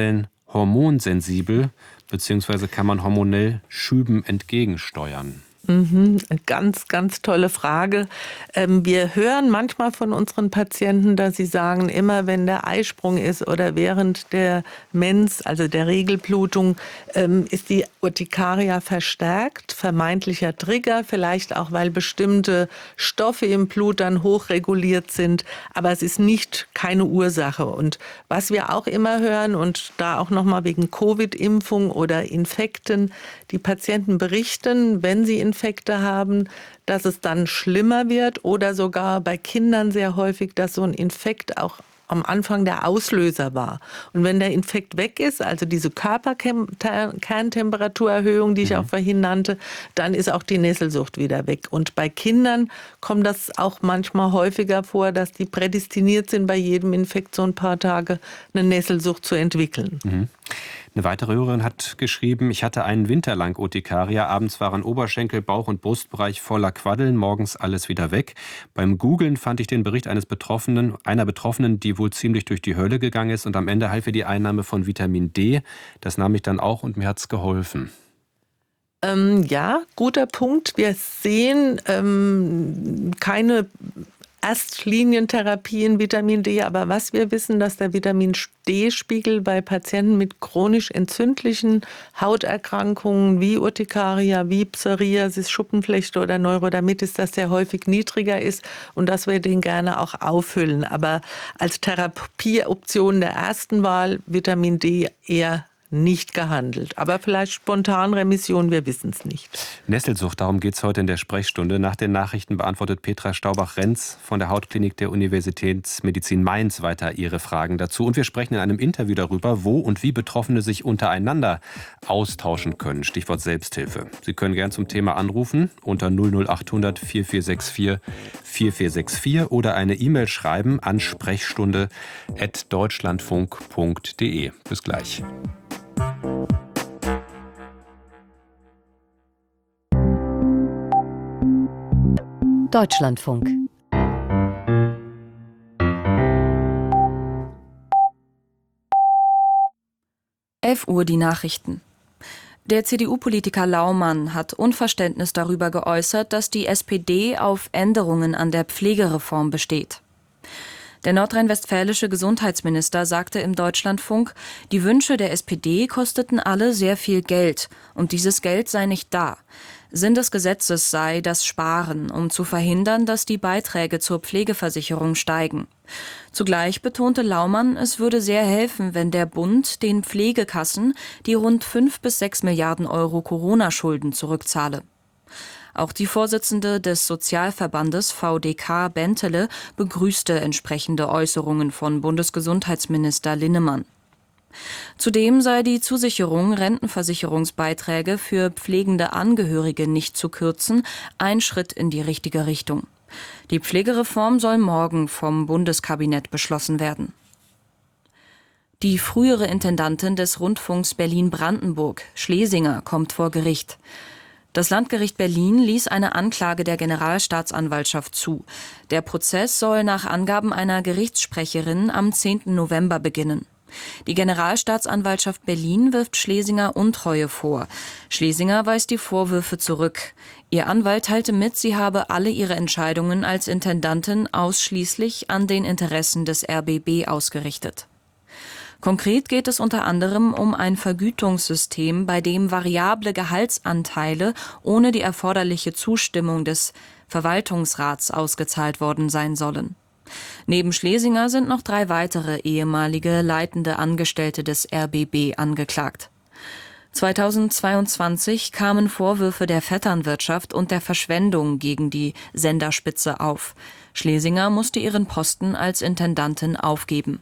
hormonsensibel, beziehungsweise kann man hormonell Schüben entgegensteuern? Ganz, ganz tolle Frage. Wir hören manchmal von unseren Patienten, dass sie sagen, immer wenn der Eisprung ist oder während der Mens, also der Regelblutung, ist die Urtikaria verstärkt, vermeintlicher Trigger, vielleicht auch, weil bestimmte Stoffe im Blut dann hochreguliert sind, aber es ist keine Ursache. Und was wir auch immer hören, und da auch nochmal wegen Covid-Impfung oder Infekten, die Patienten berichten, wenn sie Infekte haben, dass es dann schlimmer wird oder sogar bei Kindern sehr häufig, dass so ein Infekt auch am Anfang der Auslöser war. Und wenn der Infekt weg ist, also diese Körperkerntemperaturerhöhung, die ich auch vorhin nannte, dann ist auch die Nesselsucht wieder weg. Und bei Kindern kommt das auch manchmal häufiger vor, dass die prädestiniert sind, bei jedem Infekt so ein paar Tage eine Nesselsucht zu entwickeln. Eine weitere Hörerin hat geschrieben, ich hatte einen Winter lang Urtikaria, abends waren Oberschenkel, Bauch- und Brustbereich voller Quaddeln, morgens alles wieder weg. Beim Googlen fand ich den Bericht einer Betroffenen, die wohl ziemlich durch die Hölle gegangen ist, und am Ende half ihr die Einnahme von Vitamin D. Das nahm ich dann auch und mir hat's geholfen. Ja, guter Punkt. Wir sehen keine Erstlinientherapie in Vitamin D, aber was wir wissen, dass der Vitamin D-Spiegel bei Patienten mit chronisch entzündlichen Hauterkrankungen wie Urtikaria, wie Psoriasis, Schuppenflechte oder Neurodermitis, dass der häufig niedriger ist und dass wir den gerne auch auffüllen. Aber als Therapieoption der ersten Wahl Vitamin D eher nicht gehandelt. Aber vielleicht Spontanremission, wir wissen es nicht. Nesselsucht, darum geht es heute in der Sprechstunde. Nach den Nachrichten beantwortet Petra Staubach-Renz von der Hautklinik der Universitätsmedizin Mainz weiter Ihre Fragen dazu. Und wir sprechen in einem Interview darüber, wo und wie Betroffene sich untereinander austauschen können. Stichwort Selbsthilfe. Sie können gern zum Thema anrufen unter 00800 4464 4464 oder eine E-Mail schreiben an sprechstunde@deutschlandfunk.de. Bis gleich. Deutschlandfunk. Uhr die Nachrichten. Der CDU-Politiker Laumann hat Unverständnis darüber geäußert, dass die SPD auf Änderungen an der Pflegereform besteht. Der nordrhein-westfälische Gesundheitsminister sagte im Deutschlandfunk, die Wünsche der SPD kosteten alle sehr viel Geld und dieses Geld sei nicht da. Sinn des Gesetzes sei das Sparen, um zu verhindern, dass die Beiträge zur Pflegeversicherung steigen. Zugleich betonte Laumann, es würde sehr helfen, wenn der Bund den Pflegekassen die rund 5 bis 6 Milliarden Euro Corona-Schulden zurückzahle. Auch die Vorsitzende des Sozialverbandes VDK Bentele begrüßte entsprechende Äußerungen von Bundesgesundheitsminister Linnemann. Zudem sei die Zusicherung, Rentenversicherungsbeiträge für pflegende Angehörige nicht zu kürzen, ein Schritt in die richtige Richtung. Die Pflegereform soll morgen vom Bundeskabinett beschlossen werden. Die frühere Intendantin des Rundfunks Berlin-Brandenburg, Schlesinger, kommt vor Gericht. Das Landgericht Berlin ließ eine Anklage der Generalstaatsanwaltschaft zu. Der Prozess soll nach Angaben einer Gerichtssprecherin am 10. November beginnen. Die Generalstaatsanwaltschaft Berlin wirft Schlesinger Untreue vor. Schlesinger weist die Vorwürfe zurück. Ihr Anwalt teilte mit, sie habe alle ihre Entscheidungen als Intendantin ausschließlich an den Interessen des RBB ausgerichtet. Konkret geht es unter anderem um ein Vergütungssystem, bei dem variable Gehaltsanteile ohne die erforderliche Zustimmung des Verwaltungsrats ausgezahlt worden sein sollen. Neben Schlesinger sind noch 3 weitere ehemalige leitende Angestellte des RBB angeklagt. 2022 kamen Vorwürfe der Vetternwirtschaft und der Verschwendung gegen die Senderspitze auf. Schlesinger musste ihren Posten als Intendantin aufgeben.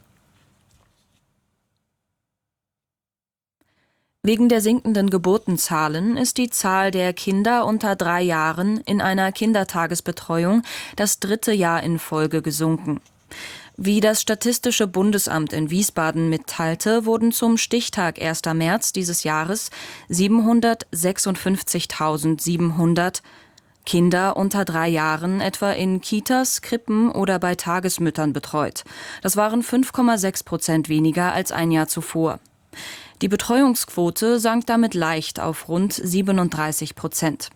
Wegen der sinkenden Geburtenzahlen ist die Zahl der Kinder unter 3 Jahren in einer Kindertagesbetreuung das 3. Jahr in Folge gesunken. Wie das Statistische Bundesamt in Wiesbaden mitteilte, wurden zum Stichtag 1. März dieses Jahres 756.700 Kinder unter 3 Jahren etwa in Kitas, Krippen oder bei Tagesmüttern betreut. Das waren 5,6% weniger als ein Jahr zuvor. Die Betreuungsquote sank damit leicht auf rund 37%.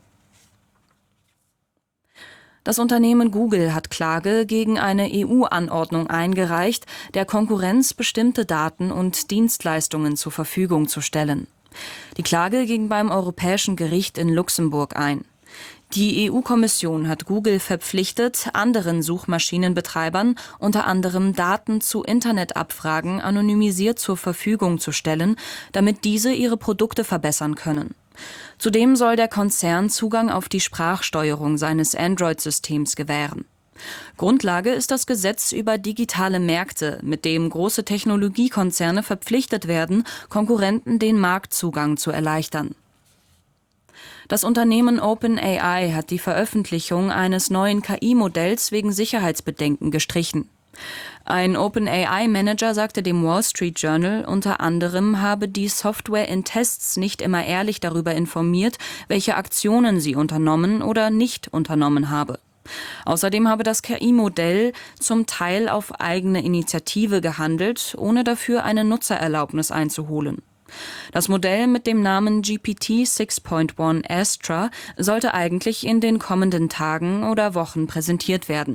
Das Unternehmen Google hat Klage gegen eine EU-Anordnung eingereicht, der Konkurrenz bestimmte Daten und Dienstleistungen zur Verfügung zu stellen. Die Klage ging beim Europäischen Gericht in Luxemburg ein. Die EU-Kommission hat Google verpflichtet, anderen Suchmaschinenbetreibern unter anderem Daten zu Internetabfragen anonymisiert zur Verfügung zu stellen, damit diese ihre Produkte verbessern können. Zudem soll der Konzern Zugang auf die Sprachsteuerung seines Android-Systems gewähren. Grundlage ist das Gesetz über digitale Märkte, mit dem große Technologiekonzerne verpflichtet werden, Konkurrenten den Marktzugang zu erleichtern. Das Unternehmen OpenAI hat die Veröffentlichung eines neuen KI-Modells wegen Sicherheitsbedenken gestrichen. Ein OpenAI-Manager sagte dem Wall Street Journal, unter anderem habe die Software in Tests nicht immer ehrlich darüber informiert, welche Aktionen sie unternommen oder nicht unternommen habe. Außerdem habe das KI-Modell zum Teil auf eigene Initiative gehandelt, ohne dafür eine Nutzererlaubnis einzuholen. Das Modell mit dem Namen GPT 6.1 Astra sollte eigentlich in den kommenden Tagen oder Wochen präsentiert werden.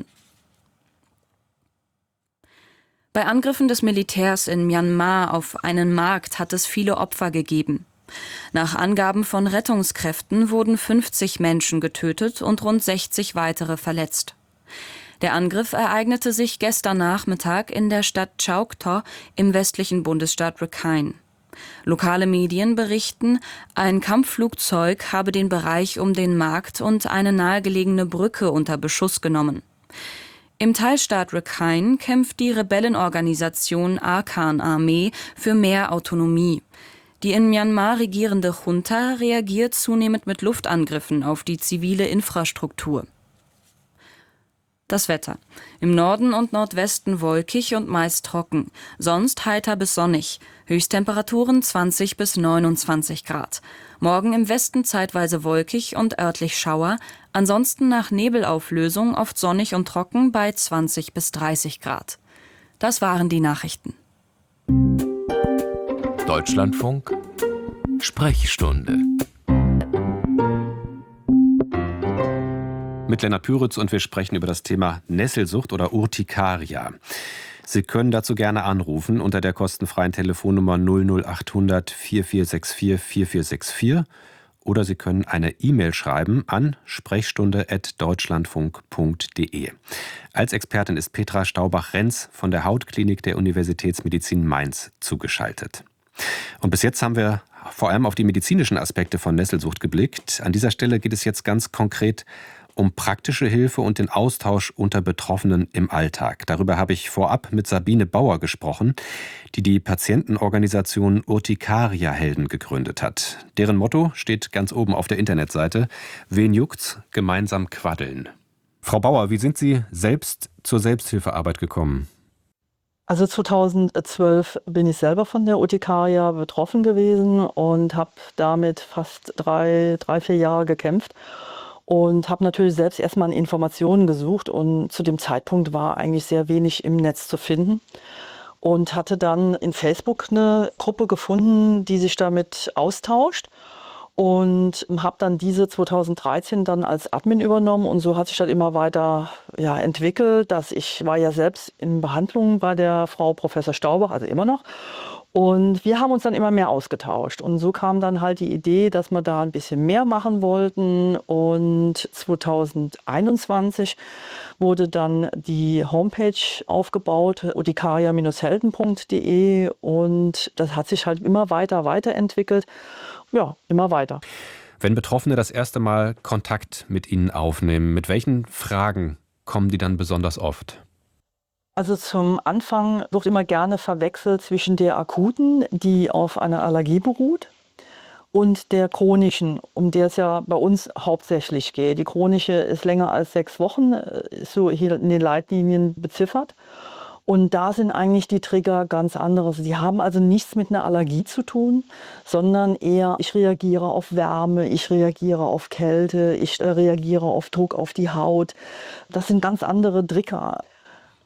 Bei Angriffen des Militärs in Myanmar auf einen Markt hat es viele Opfer gegeben. Nach Angaben von Rettungskräften wurden 50 Menschen getötet und rund 60 weitere verletzt. Der Angriff ereignete sich gestern Nachmittag in der Stadt Chaokto im westlichen Bundesstaat Rakhine. Lokale Medien berichten, ein Kampfflugzeug habe den Bereich um den Markt und eine nahegelegene Brücke unter Beschuss genommen. Im Teilstaat Rakhine kämpft die Rebellenorganisation Arkan-Armee für mehr Autonomie. Die in Myanmar regierende Junta reagiert zunehmend mit Luftangriffen auf die zivile Infrastruktur. Das Wetter. Im Norden und Nordwesten wolkig und meist trocken. Sonst heiter bis sonnig. Höchsttemperaturen 20 bis 29 Grad. Morgen im Westen zeitweise wolkig und örtlich Schauer. Ansonsten nach Nebelauflösung oft sonnig und trocken bei 20 bis 30 Grad. Das waren die Nachrichten. Deutschlandfunk Sprechstunde. Mit Lennart Püritz und wir sprechen über das Thema Nesselsucht oder Urtikaria. Sie können dazu gerne anrufen unter der kostenfreien Telefonnummer 00800 4464 4464 oder Sie können eine E-Mail schreiben an sprechstunde@deutschlandfunk.de. Als Expertin ist Petra Staubach-Renz von der Hautklinik der Universitätsmedizin Mainz zugeschaltet. Und bis jetzt haben wir vor allem auf die medizinischen Aspekte von Nesselsucht geblickt. An dieser Stelle geht es jetzt ganz konkret um praktische Hilfe und den Austausch unter Betroffenen im Alltag. Darüber habe ich vorab mit Sabine Bauer gesprochen, die die Patientenorganisation Urtikaria-Helden gegründet hat. Deren Motto steht ganz oben auf der Internetseite: Wen juckt's? Gemeinsam quaddeln. Frau Bauer, wie sind Sie selbst zur Selbsthilfearbeit gekommen? Also 2012 bin ich selber von der Urtikaria betroffen gewesen und habe damit fast 3-4 Jahre gekämpft. Und habe natürlich selbst erstmal Informationen gesucht und zu dem Zeitpunkt war eigentlich sehr wenig im Netz zu finden. Und hatte dann in Facebook eine Gruppe gefunden, die sich damit austauscht. Und habe dann diese 2013 dann als Admin übernommen und so hat sich das immer weiter entwickelt. Ich war ja selbst in Behandlung bei der Frau Professor Staubach, also immer noch. Und wir haben uns dann immer mehr ausgetauscht. Und so kam dann halt die Idee, dass wir da ein bisschen mehr machen wollten. Und 2021 wurde dann die Homepage aufgebaut, urtikaria-helden.de. Und das hat sich halt immer weiterentwickelt. Ja, immer weiter. Wenn Betroffene das erste Mal Kontakt mit Ihnen aufnehmen, mit welchen Fragen kommen die dann besonders oft? Also zum Anfang wird immer gerne verwechselt zwischen der akuten, die auf einer Allergie beruht, und der chronischen, um der es ja bei uns hauptsächlich geht. Die chronische ist länger als 6 Wochen, ist so hier in den Leitlinien beziffert. Und da sind eigentlich die Trigger ganz anderes. Die haben also nichts mit einer Allergie zu tun, sondern eher, ich reagiere auf Wärme, ich reagiere auf Kälte, ich reagiere auf Druck auf die Haut. Das sind ganz andere Trigger.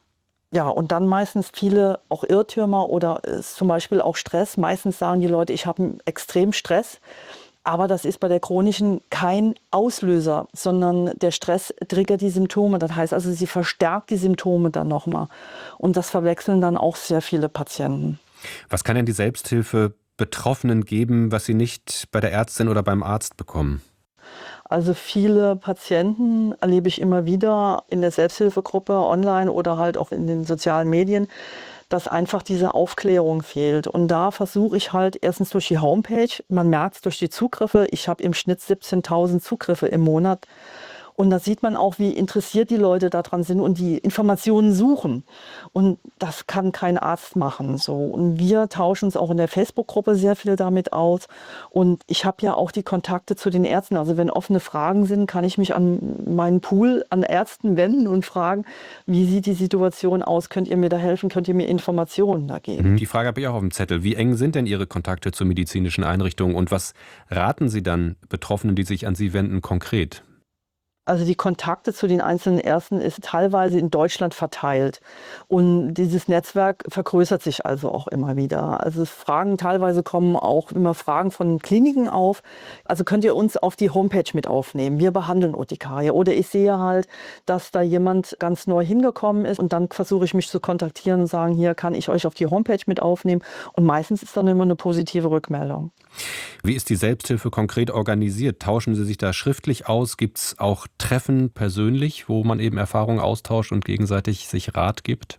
Ja, und dann meistens viele auch Irrtümer oder zum Beispiel auch Stress. Meistens sagen die Leute, ich habe einen extremen Stress. Aber das ist bei der chronischen kein Auslöser, sondern der Stress triggert die Symptome. Das heißt also, sie verstärkt die Symptome dann nochmal. Und das verwechseln dann auch sehr viele Patienten. Was kann denn die Selbsthilfe Betroffenen geben, was sie nicht bei der Ärztin oder beim Arzt bekommen? Also viele Patienten erlebe ich immer wieder in der Selbsthilfegruppe online oder halt auch in den sozialen Medien, dass einfach diese Aufklärung fehlt. Und da versuche ich halt erstens durch die Homepage, man merkt es durch die Zugriffe, ich habe im Schnitt 17.000 Zugriffe im Monat. Und da sieht man auch, wie interessiert die Leute daran sind und die Informationen suchen. Und das kann kein Arzt machen. So. Und wir tauschen uns auch in der Facebook-Gruppe sehr viel damit aus. Und ich habe ja auch die Kontakte zu den Ärzten. Also wenn offene Fragen sind, kann ich mich an meinen Pool an Ärzten wenden und fragen, wie sieht die Situation aus? Könnt ihr mir da helfen? Könnt ihr mir Informationen da geben? Die Frage habe ich auch auf dem Zettel. Wie eng sind denn Ihre Kontakte zu medizinischen Einrichtungen? Und was raten Sie dann Betroffenen, die sich an Sie wenden, konkret? Also die Kontakte zu den einzelnen Ärzten ist teilweise in Deutschland verteilt. Und dieses Netzwerk vergrößert sich also auch immer wieder. Also Fragen teilweise kommen auch immer Fragen von Kliniken auf. Also könnt ihr uns auf die Homepage mit aufnehmen. Wir behandeln Urtikaria. Oder ich sehe halt, dass da jemand ganz neu hingekommen ist und dann versuche ich mich zu kontaktieren und sagen, hier kann ich euch auf die Homepage mit aufnehmen. Und meistens ist dann immer eine positive Rückmeldung. Wie ist die Selbsthilfe konkret organisiert? Tauschen Sie sich da schriftlich aus? Gibt es auch Treffen persönlich, wo man eben Erfahrungen austauscht und gegenseitig sich Rat gibt?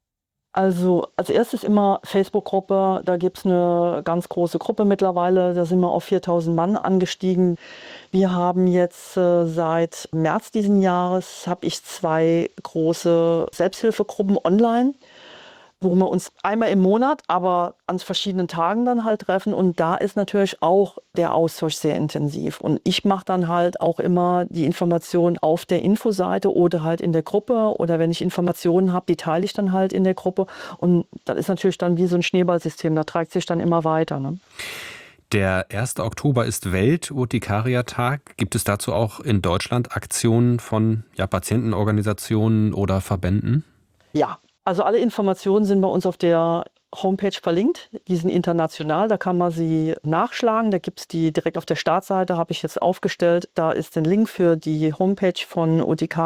Also als erstes immer Facebook-Gruppe, da gibt es eine ganz große Gruppe mittlerweile, da sind wir auf 4.000 Mann angestiegen. Wir haben jetzt seit März diesen Jahres, habe ich 2 große Selbsthilfegruppen online, wo wir uns einmal im Monat, aber an verschiedenen Tagen dann halt treffen. Und da ist natürlich auch der Austausch sehr intensiv. Und ich mache dann halt auch immer die Informationen auf der Infoseite oder halt in der Gruppe. Oder wenn ich Informationen habe, die teile ich dann halt in der Gruppe. Und das ist natürlich dann wie so ein Schneeballsystem, da trägt sich dann immer weiter. Ne? Der 1. Oktober ist Welt-Urtikaria-Tag. Gibt es dazu auch in Deutschland Aktionen von Patientenorganisationen oder Verbänden? Ja. Also alle Informationen sind bei uns auf der Homepage verlinkt. Die sind international, da kann man sie nachschlagen. Da gibt es die direkt auf der Startseite, habe ich jetzt aufgestellt. Da ist ein Link für die Homepage von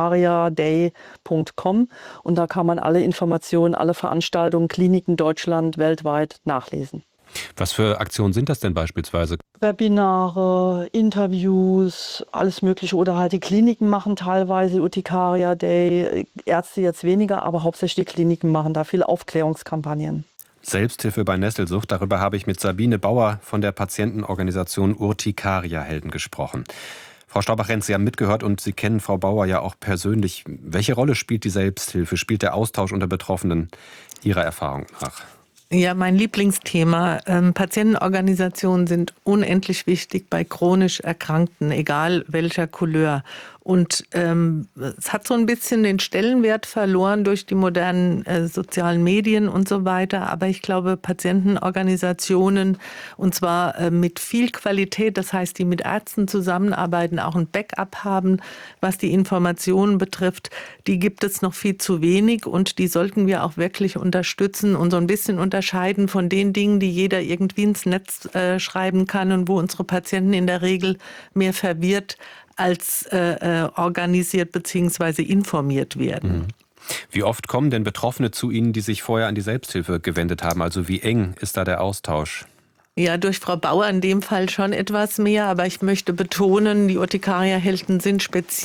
urtikariaday.com und da kann man alle Informationen, alle Veranstaltungen, Kliniken Deutschland, weltweit nachlesen. Was für Aktionen sind das denn beispielsweise? Webinare, Interviews, alles Mögliche. Oder halt die Kliniken machen teilweise Urtikaria Day, Ärzte jetzt weniger, aber hauptsächlich die Kliniken machen da viele Aufklärungskampagnen. Selbsthilfe bei Nesselsucht, darüber habe ich mit Sabine Bauer von der Patientenorganisation Urtikaria-Helden gesprochen. Frau Staubach-Renz, Sie haben mitgehört und Sie kennen Frau Bauer ja auch persönlich. Welche Rolle spielt die Selbsthilfe, spielt der Austausch unter Betroffenen Ihrer Erfahrung nach? Ja, mein Lieblingsthema. Patientenorganisationen sind unendlich wichtig bei chronisch Erkrankten, egal welcher Couleur. Und es hat so ein bisschen den Stellenwert verloren durch die modernen sozialen Medien und so weiter. Aber ich glaube, Patientenorganisationen, und zwar mit viel Qualität, das heißt, die mit Ärzten zusammenarbeiten, auch ein Backup haben, was die Informationen betrifft, die gibt es noch viel zu wenig und die sollten wir auch wirklich unterstützen und so ein bisschen unterscheiden von den Dingen, die jeder irgendwie ins Netz schreiben kann und wo unsere Patienten in der Regel mehr verwirrt als organisiert bzw. informiert werden. Wie oft kommen denn Betroffene zu Ihnen, die sich vorher an die Selbsthilfe gewendet haben? Also wie eng ist da der Austausch? Ja, durch Frau Bauer in dem Fall schon etwas mehr, aber ich möchte betonen, die Urtikaria-Helden ist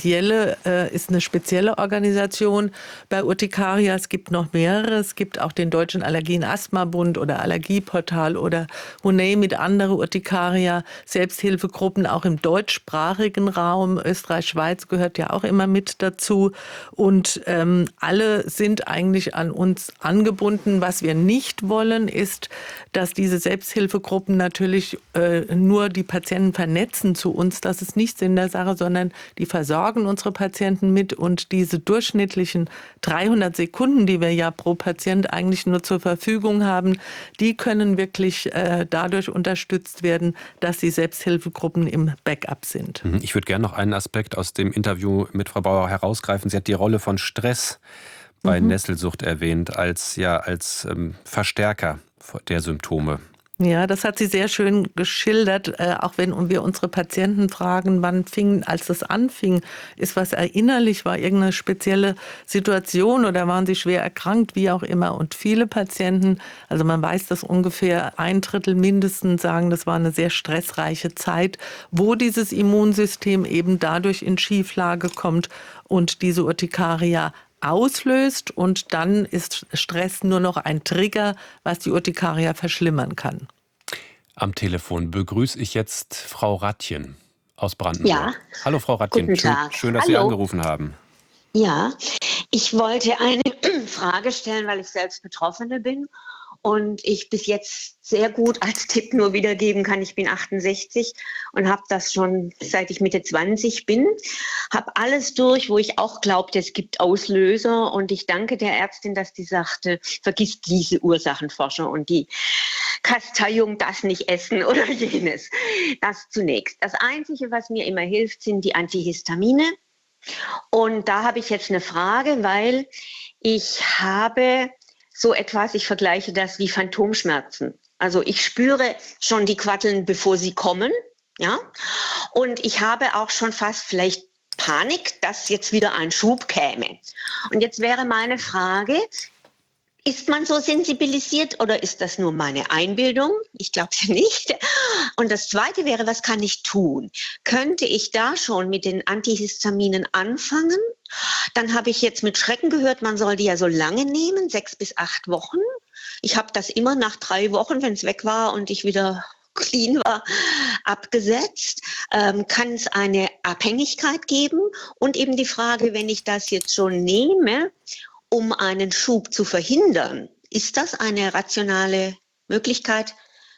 eine spezielle Organisation bei Urtikaria. Es gibt noch mehrere. Es gibt auch den Deutschen Allergien-Asthma-Bund oder Allergieportal oder Hunay mit andere Urtikaria-Selbsthilfegruppen, auch im deutschsprachigen Raum. Österreich, Schweiz gehört ja auch immer mit dazu. Und alle sind eigentlich an uns angebunden. Was wir nicht wollen, ist, dass diese Selbsthilfegruppen natürlich nur die Patienten vernetzen zu uns. Das ist nicht Sinn der Sache, sondern die versorgen unsere Patienten mit und diese durchschnittlichen 300 Sekunden, die wir ja pro Patient eigentlich nur zur Verfügung haben, die können wirklich dadurch unterstützt werden, dass die Selbsthilfegruppen im Backup sind. Ich würde gerne noch einen Aspekt aus dem Interview mit Frau Bauer herausgreifen. Sie hat die Rolle von Stress bei Nesselsucht erwähnt als Verstärker der Symptome. Ja, das hat sie sehr schön geschildert, auch wenn wir unsere Patienten fragen, als das anfing, ist was erinnerlich, war irgendeine spezielle Situation oder waren sie schwer erkrankt, wie auch immer. Und viele Patienten, also man weiß, dass ungefähr 1/3 mindestens sagen, das war eine sehr stressreiche Zeit, wo dieses Immunsystem eben dadurch in Schieflage kommt und diese Urtikaria auslöst, und dann ist Stress nur noch ein Trigger, was die Urtikaria verschlimmern kann. Am Telefon begrüße ich jetzt Frau Rattjen aus Brandenburg. Ja. Hallo Frau Rattjen, Guten Tag. schön, dass Sie Hallo. angerufen haben. Ja, ich wollte eine Frage stellen, weil ich selbst Betroffene bin und ich bis jetzt sehr gut als Tipp nur wiedergeben kann. Ich bin 68 und habe das schon seit ich Mitte 20 bin. Habe alles durch, wo ich auch glaubte, es gibt Auslöser, und ich danke der Ärztin, dass die sagte, vergiss diese Ursachenforschung und die Kasteiung, das nicht essen oder jenes. Das zunächst. Das Einzige, was mir immer hilft, sind die Antihistamine. Und da habe ich jetzt eine Frage, weil ich habe so etwas, ich vergleiche das wie Phantomschmerzen. Also ich spüre schon die Quaddeln, bevor sie kommen, ja. Und ich habe auch schon fast vielleicht Panik, dass jetzt wieder ein Schub käme. Und jetzt wäre meine Frage, ist man so sensibilisiert oder ist das nur meine Einbildung? Ich glaube ja nicht. Und das Zweite wäre, was kann ich tun? Könnte ich da schon mit den Antihistaminen anfangen? Dann habe ich jetzt mit Schrecken gehört, man soll die ja so lange nehmen, 6 bis 8 Wochen. Ich habe das immer nach 3 Wochen, wenn es weg war und ich wieder clean war, abgesetzt. Kann es eine Abhängigkeit geben? Und eben die Frage, wenn ich das jetzt schon nehme, um einen Schub zu verhindern, ist das eine rationale Möglichkeit?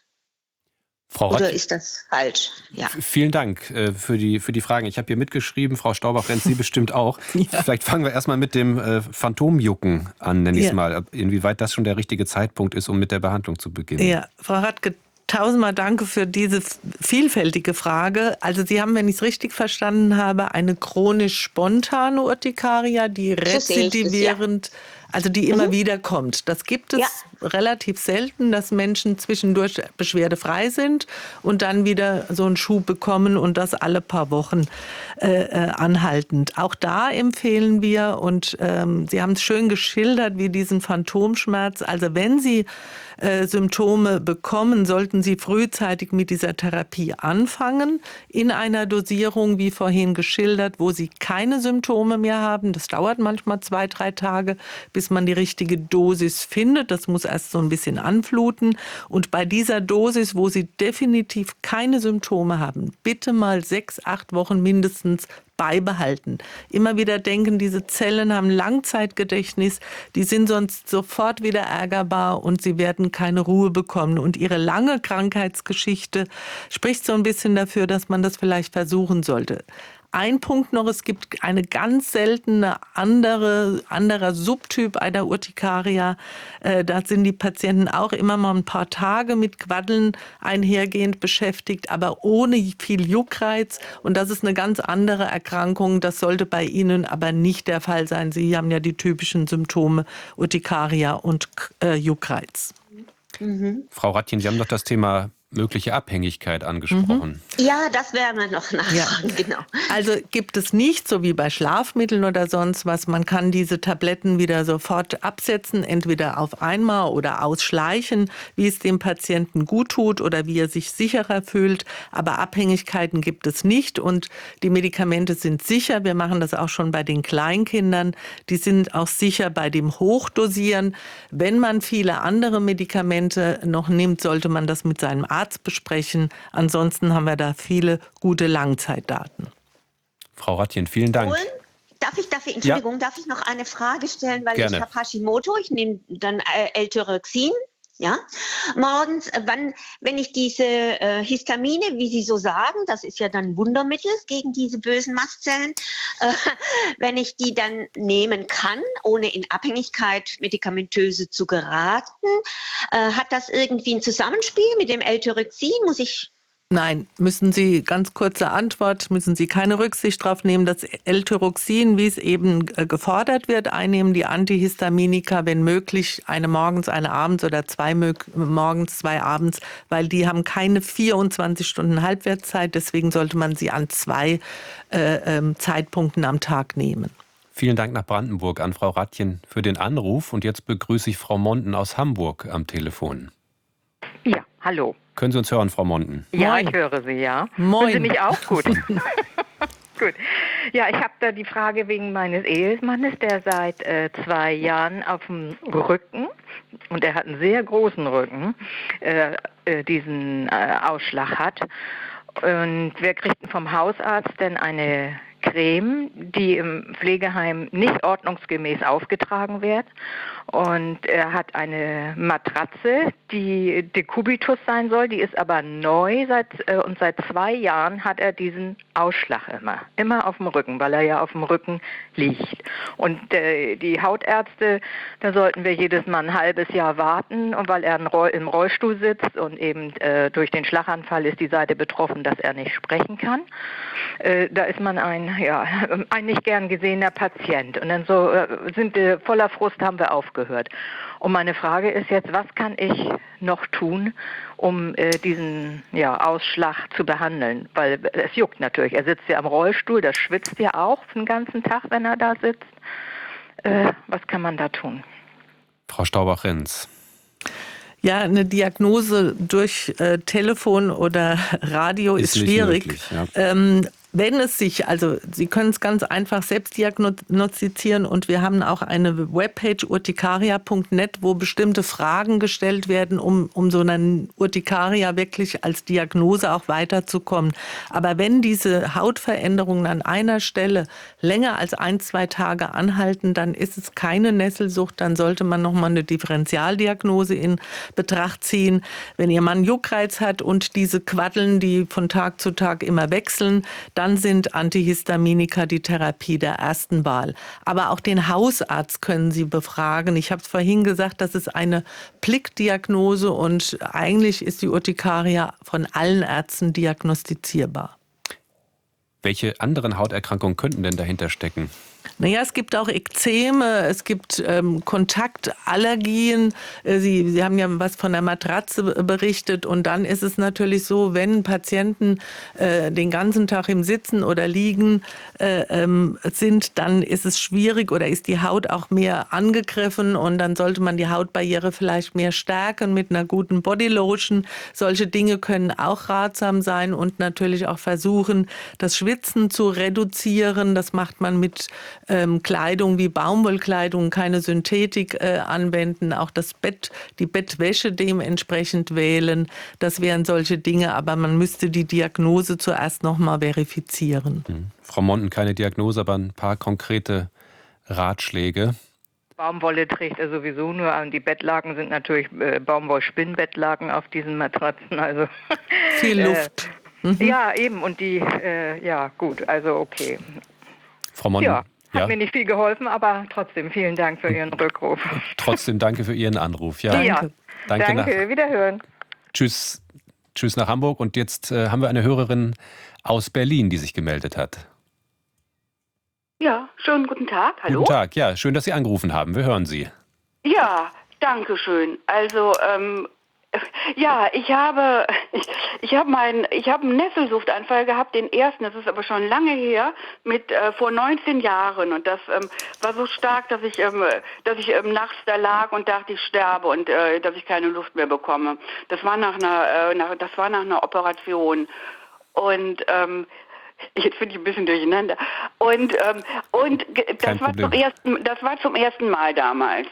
Oder ist das falsch? Ja. Vielen Dank für die Fragen. Ich habe hier mitgeschrieben, Frau Stauber-Frenz, Sie bestimmt auch. Ja. Vielleicht fangen wir erstmal mit dem Phantomjucken an, nenne ich es mal. Inwieweit das schon der richtige Zeitpunkt ist, um mit der Behandlung zu beginnen. Ja, Frau Radke, tausendmal danke für diese vielfältige Frage. Also Sie haben, wenn ich es richtig verstanden habe, eine chronisch spontane Urtikaria, die rezidivierend, also die immer wieder kommt. Das gibt es relativ selten, dass Menschen zwischendurch beschwerdefrei sind und dann wieder so einen Schub bekommen und das alle paar Wochen anhaltend. Auch da empfehlen wir, und Sie haben es schön geschildert, wie diesen Phantomschmerz. Also wenn Sie Symptome bekommen, sollten Sie frühzeitig mit dieser Therapie anfangen, in einer Dosierung, wie vorhin geschildert, wo Sie keine Symptome mehr haben. Das dauert manchmal 2-3 Tage, bis man die richtige Dosis findet. Das muss erst so ein bisschen anfluten. Und bei dieser Dosis, wo Sie definitiv keine Symptome haben, bitte mal 6-8 Wochen mindestens beibehalten. Immer wieder denken, diese Zellen haben Langzeitgedächtnis, die sind sonst sofort wieder ärgerbar und sie werden keine Ruhe bekommen. Und ihre lange Krankheitsgeschichte spricht so ein bisschen dafür, dass man das vielleicht versuchen sollte. Ein Punkt noch, es gibt eine ganz seltene anderer Subtyp einer Urtikaria. Da sind die Patienten auch immer mal ein paar Tage mit Quaddeln einhergehend beschäftigt, aber ohne viel Juckreiz. Und das ist eine ganz andere Erkrankung. Das sollte bei Ihnen aber nicht der Fall sein. Sie haben ja die typischen Symptome Urtikaria und Juckreiz. Frau Rattjen, Sie haben doch das Thema mögliche Abhängigkeit angesprochen. Ja, das werden wir noch nachfragen, genau. Also gibt es nicht, so wie bei Schlafmitteln oder sonst was, man kann diese Tabletten wieder sofort absetzen, entweder auf einmal oder ausschleichen, wie es dem Patienten gut tut oder wie er sich sicherer fühlt. Aber Abhängigkeiten gibt es nicht und die Medikamente sind sicher. Wir machen das auch schon bei den Kleinkindern. Die sind auch sicher bei dem Hochdosieren. Wenn man viele andere Medikamente noch nimmt, sollte man das mit seinem Arzt besprechen. Ansonsten haben wir da viele gute Langzeitdaten. Frau Rattjen, vielen Dank. Darf ich noch eine Frage stellen, weil Gerne. Ich habe Hashimoto, ich nehme dann L-Tyroxin. Ja, morgens, wenn ich diese Histamine, wie Sie so sagen, das ist ja dann ein Wundermittel gegen diese bösen Mastzellen, wenn ich die dann nehmen kann, ohne in Abhängigkeit medikamentöse zu geraten, hat das irgendwie ein Zusammenspiel mit dem L-Tyroxin? Muss ich Nein, müssen Sie, ganz kurze Antwort, müssen Sie keine Rücksicht drauf nehmen. Das L-Tyroxin, wie es eben gefordert wird, einnehmen, die Antihistaminika, wenn möglich, eine morgens, eine abends oder zwei morgens, zwei abends, weil die haben keine 24 Stunden Halbwertszeit. Deswegen sollte man sie an 2 Zeitpunkten am Tag nehmen. Vielen Dank nach Brandenburg an Frau Rattjen für den Anruf. Und jetzt begrüße ich Frau Monden aus Hamburg am Telefon. Ja, hallo. Können Sie uns hören, Frau Monden? Ja, Moin. ich höre Sie, ja. Moin. Hören Sie mich auch gut? Gut. Ja, ich habe da die Frage wegen meines Ehemannes, der seit 2 Jahren auf dem Rücken, und er hat einen sehr großen Rücken, diesen Ausschlag hat. Und wir kriegten vom Hausarzt dann eine Creme, die im Pflegeheim nicht ordnungsgemäß aufgetragen wird. Und er hat eine Matratze, die Decubitus sein soll, die ist aber neu und seit 2 Jahren hat er diesen Ausschlag immer auf dem Rücken, weil er ja auf dem Rücken liegt. Und die Hautärzte, da sollten wir jedes Mal ein halbes Jahr warten, und weil er im Rollstuhl sitzt und eben durch den Schlaganfall ist die Seite betroffen, dass er nicht sprechen kann. Da ist man ein nicht gern gesehener Patient. Und dann so sind wir voller Frust, haben wir aufgehört. Und meine Frage ist jetzt, was kann ich noch tun, um diesen Ausschlag zu behandeln? Weil es juckt natürlich. Er sitzt ja am Rollstuhl, das schwitzt ja auch den ganzen Tag, wenn er da sitzt. Was kann man da tun? Frau Staubach-Renz. Ja, eine Diagnose durch Telefon oder Radio ist schwierig. Möglich, ja. Wenn es sich, also Sie können es ganz einfach selbst diagnostizieren, und wir haben auch eine Webpage urtikaria.net, wo bestimmte Fragen gestellt werden, um so einen Urtikaria wirklich als Diagnose auch weiterzukommen. Aber wenn diese Hautveränderungen an einer Stelle länger als 1-2 Tage anhalten, dann ist es keine Nesselsucht, dann sollte man nochmal eine Differentialdiagnose in Betracht ziehen. Wenn Ihr Mann Juckreiz hat und diese Quaddeln, die von Tag zu Tag immer wechseln, dann sind Antihistaminika die Therapie der ersten Wahl. Aber auch den Hausarzt können Sie befragen. Ich habe es vorhin gesagt, das ist eine Blickdiagnose, und eigentlich ist die Urtikaria von allen Ärzten diagnostizierbar. Welche anderen Hauterkrankungen könnten denn dahinter stecken? Naja, es gibt auch Ekzeme, es gibt Kontaktallergien. Sie haben ja was von der Matratze berichtet, und dann ist es natürlich so, wenn Patienten den ganzen Tag im Sitzen oder Liegen sind, dann ist es schwierig oder ist die Haut auch mehr angegriffen, und dann sollte man die Hautbarriere vielleicht mehr stärken mit einer guten Bodylotion. Solche Dinge können auch ratsam sein, und natürlich auch versuchen, das Schwitzen zu reduzieren. Das macht man mit Kleidung wie Baumwollkleidung, keine Synthetik anwenden, auch die Bettwäsche dementsprechend wählen. Das wären solche Dinge, aber man müsste die Diagnose zuerst nochmal verifizieren. Frau Monden, keine Diagnose, aber ein paar konkrete Ratschläge. Baumwolle trägt er sowieso nur an. Die Bettlaken sind natürlich Baumwollspinnbettlaken auf diesen Matratzen. Also viel Luft. Ja, eben. Und die, gut, also okay. Frau Monden. Hat mir nicht viel geholfen, aber trotzdem vielen Dank für Ihren Rückruf. Trotzdem danke für Ihren Anruf. Ja, danke. Wiederhören. Tschüss nach Hamburg. Und jetzt haben wir eine Hörerin aus Berlin, die sich gemeldet hat. Ja, schönen guten Tag. Hallo. Guten Tag. Ja, schön, dass Sie angerufen haben. Wir hören Sie. Ja, danke schön. Also, ich habe einen Nesselsuchtanfall gehabt, den ersten, das ist aber schon lange her, vor 19 Jahren, und das war so stark, dass ich nachts da lag und dachte, ich sterbe und dass ich keine Luft mehr bekomme. Das war nach einer Operation, und jetzt bin ich ein bisschen durcheinander. Und das war zum ersten Mal damals.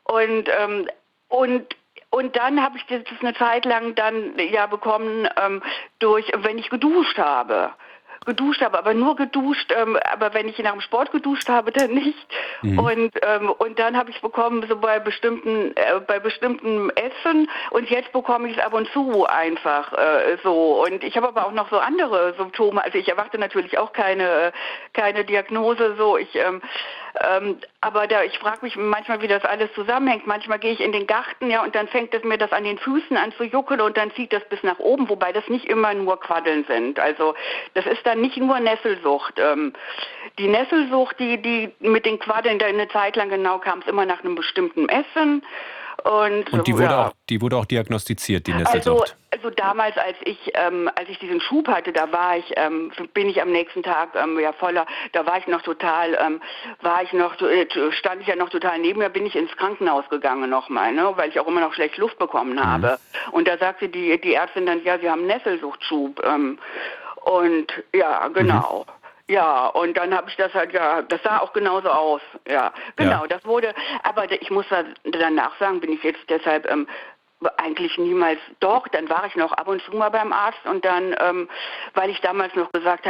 Und dann habe ich das eine Zeit lang dann bekommen, wenn ich geduscht habe, aber nur geduscht, aber wenn ich nach dem Sport geduscht habe, dann nicht. Und dann habe ich bekommen, so bei bestimmten Essen, und jetzt bekomme ich es ab und zu einfach so. Und ich habe aber auch noch so andere Symptome. Also ich erwarte natürlich auch keine Diagnose so. Aber ich frage mich manchmal, wie das alles zusammenhängt. Manchmal gehe ich in den Garten, ja, und dann fängt es mir das an den Füßen an zu juckeln und dann zieht das bis nach oben, wobei das nicht immer nur Quaddeln sind. Also das ist dann nicht nur Nesselsucht. Die Nesselsucht, die mit den Quaddeln, da eine Zeit lang genau kam es immer nach einem bestimmten Essen. Und die wurde auch diagnostiziert, die Nesselsucht. Also damals, als ich diesen Schub hatte, da war ich, bin ich am nächsten Tag voller, da war ich noch total, stand ich ja noch total neben mir, bin ich ins Krankenhaus gegangen nochmal, ne, weil ich auch immer noch schlecht Luft bekommen habe. Und da sagte die Ärztin dann, ja, Sie haben Nesselsuchtschub. Und ja, genau. Ja, und dann habe ich das halt, ja, das sah auch genauso aus. Ja, genau, das wurde, aber ich muss danach sagen, bin ich jetzt deshalb eigentlich niemals, doch, dann war ich noch ab und zu mal beim Arzt und dann, weil ich damals noch gesagt habe,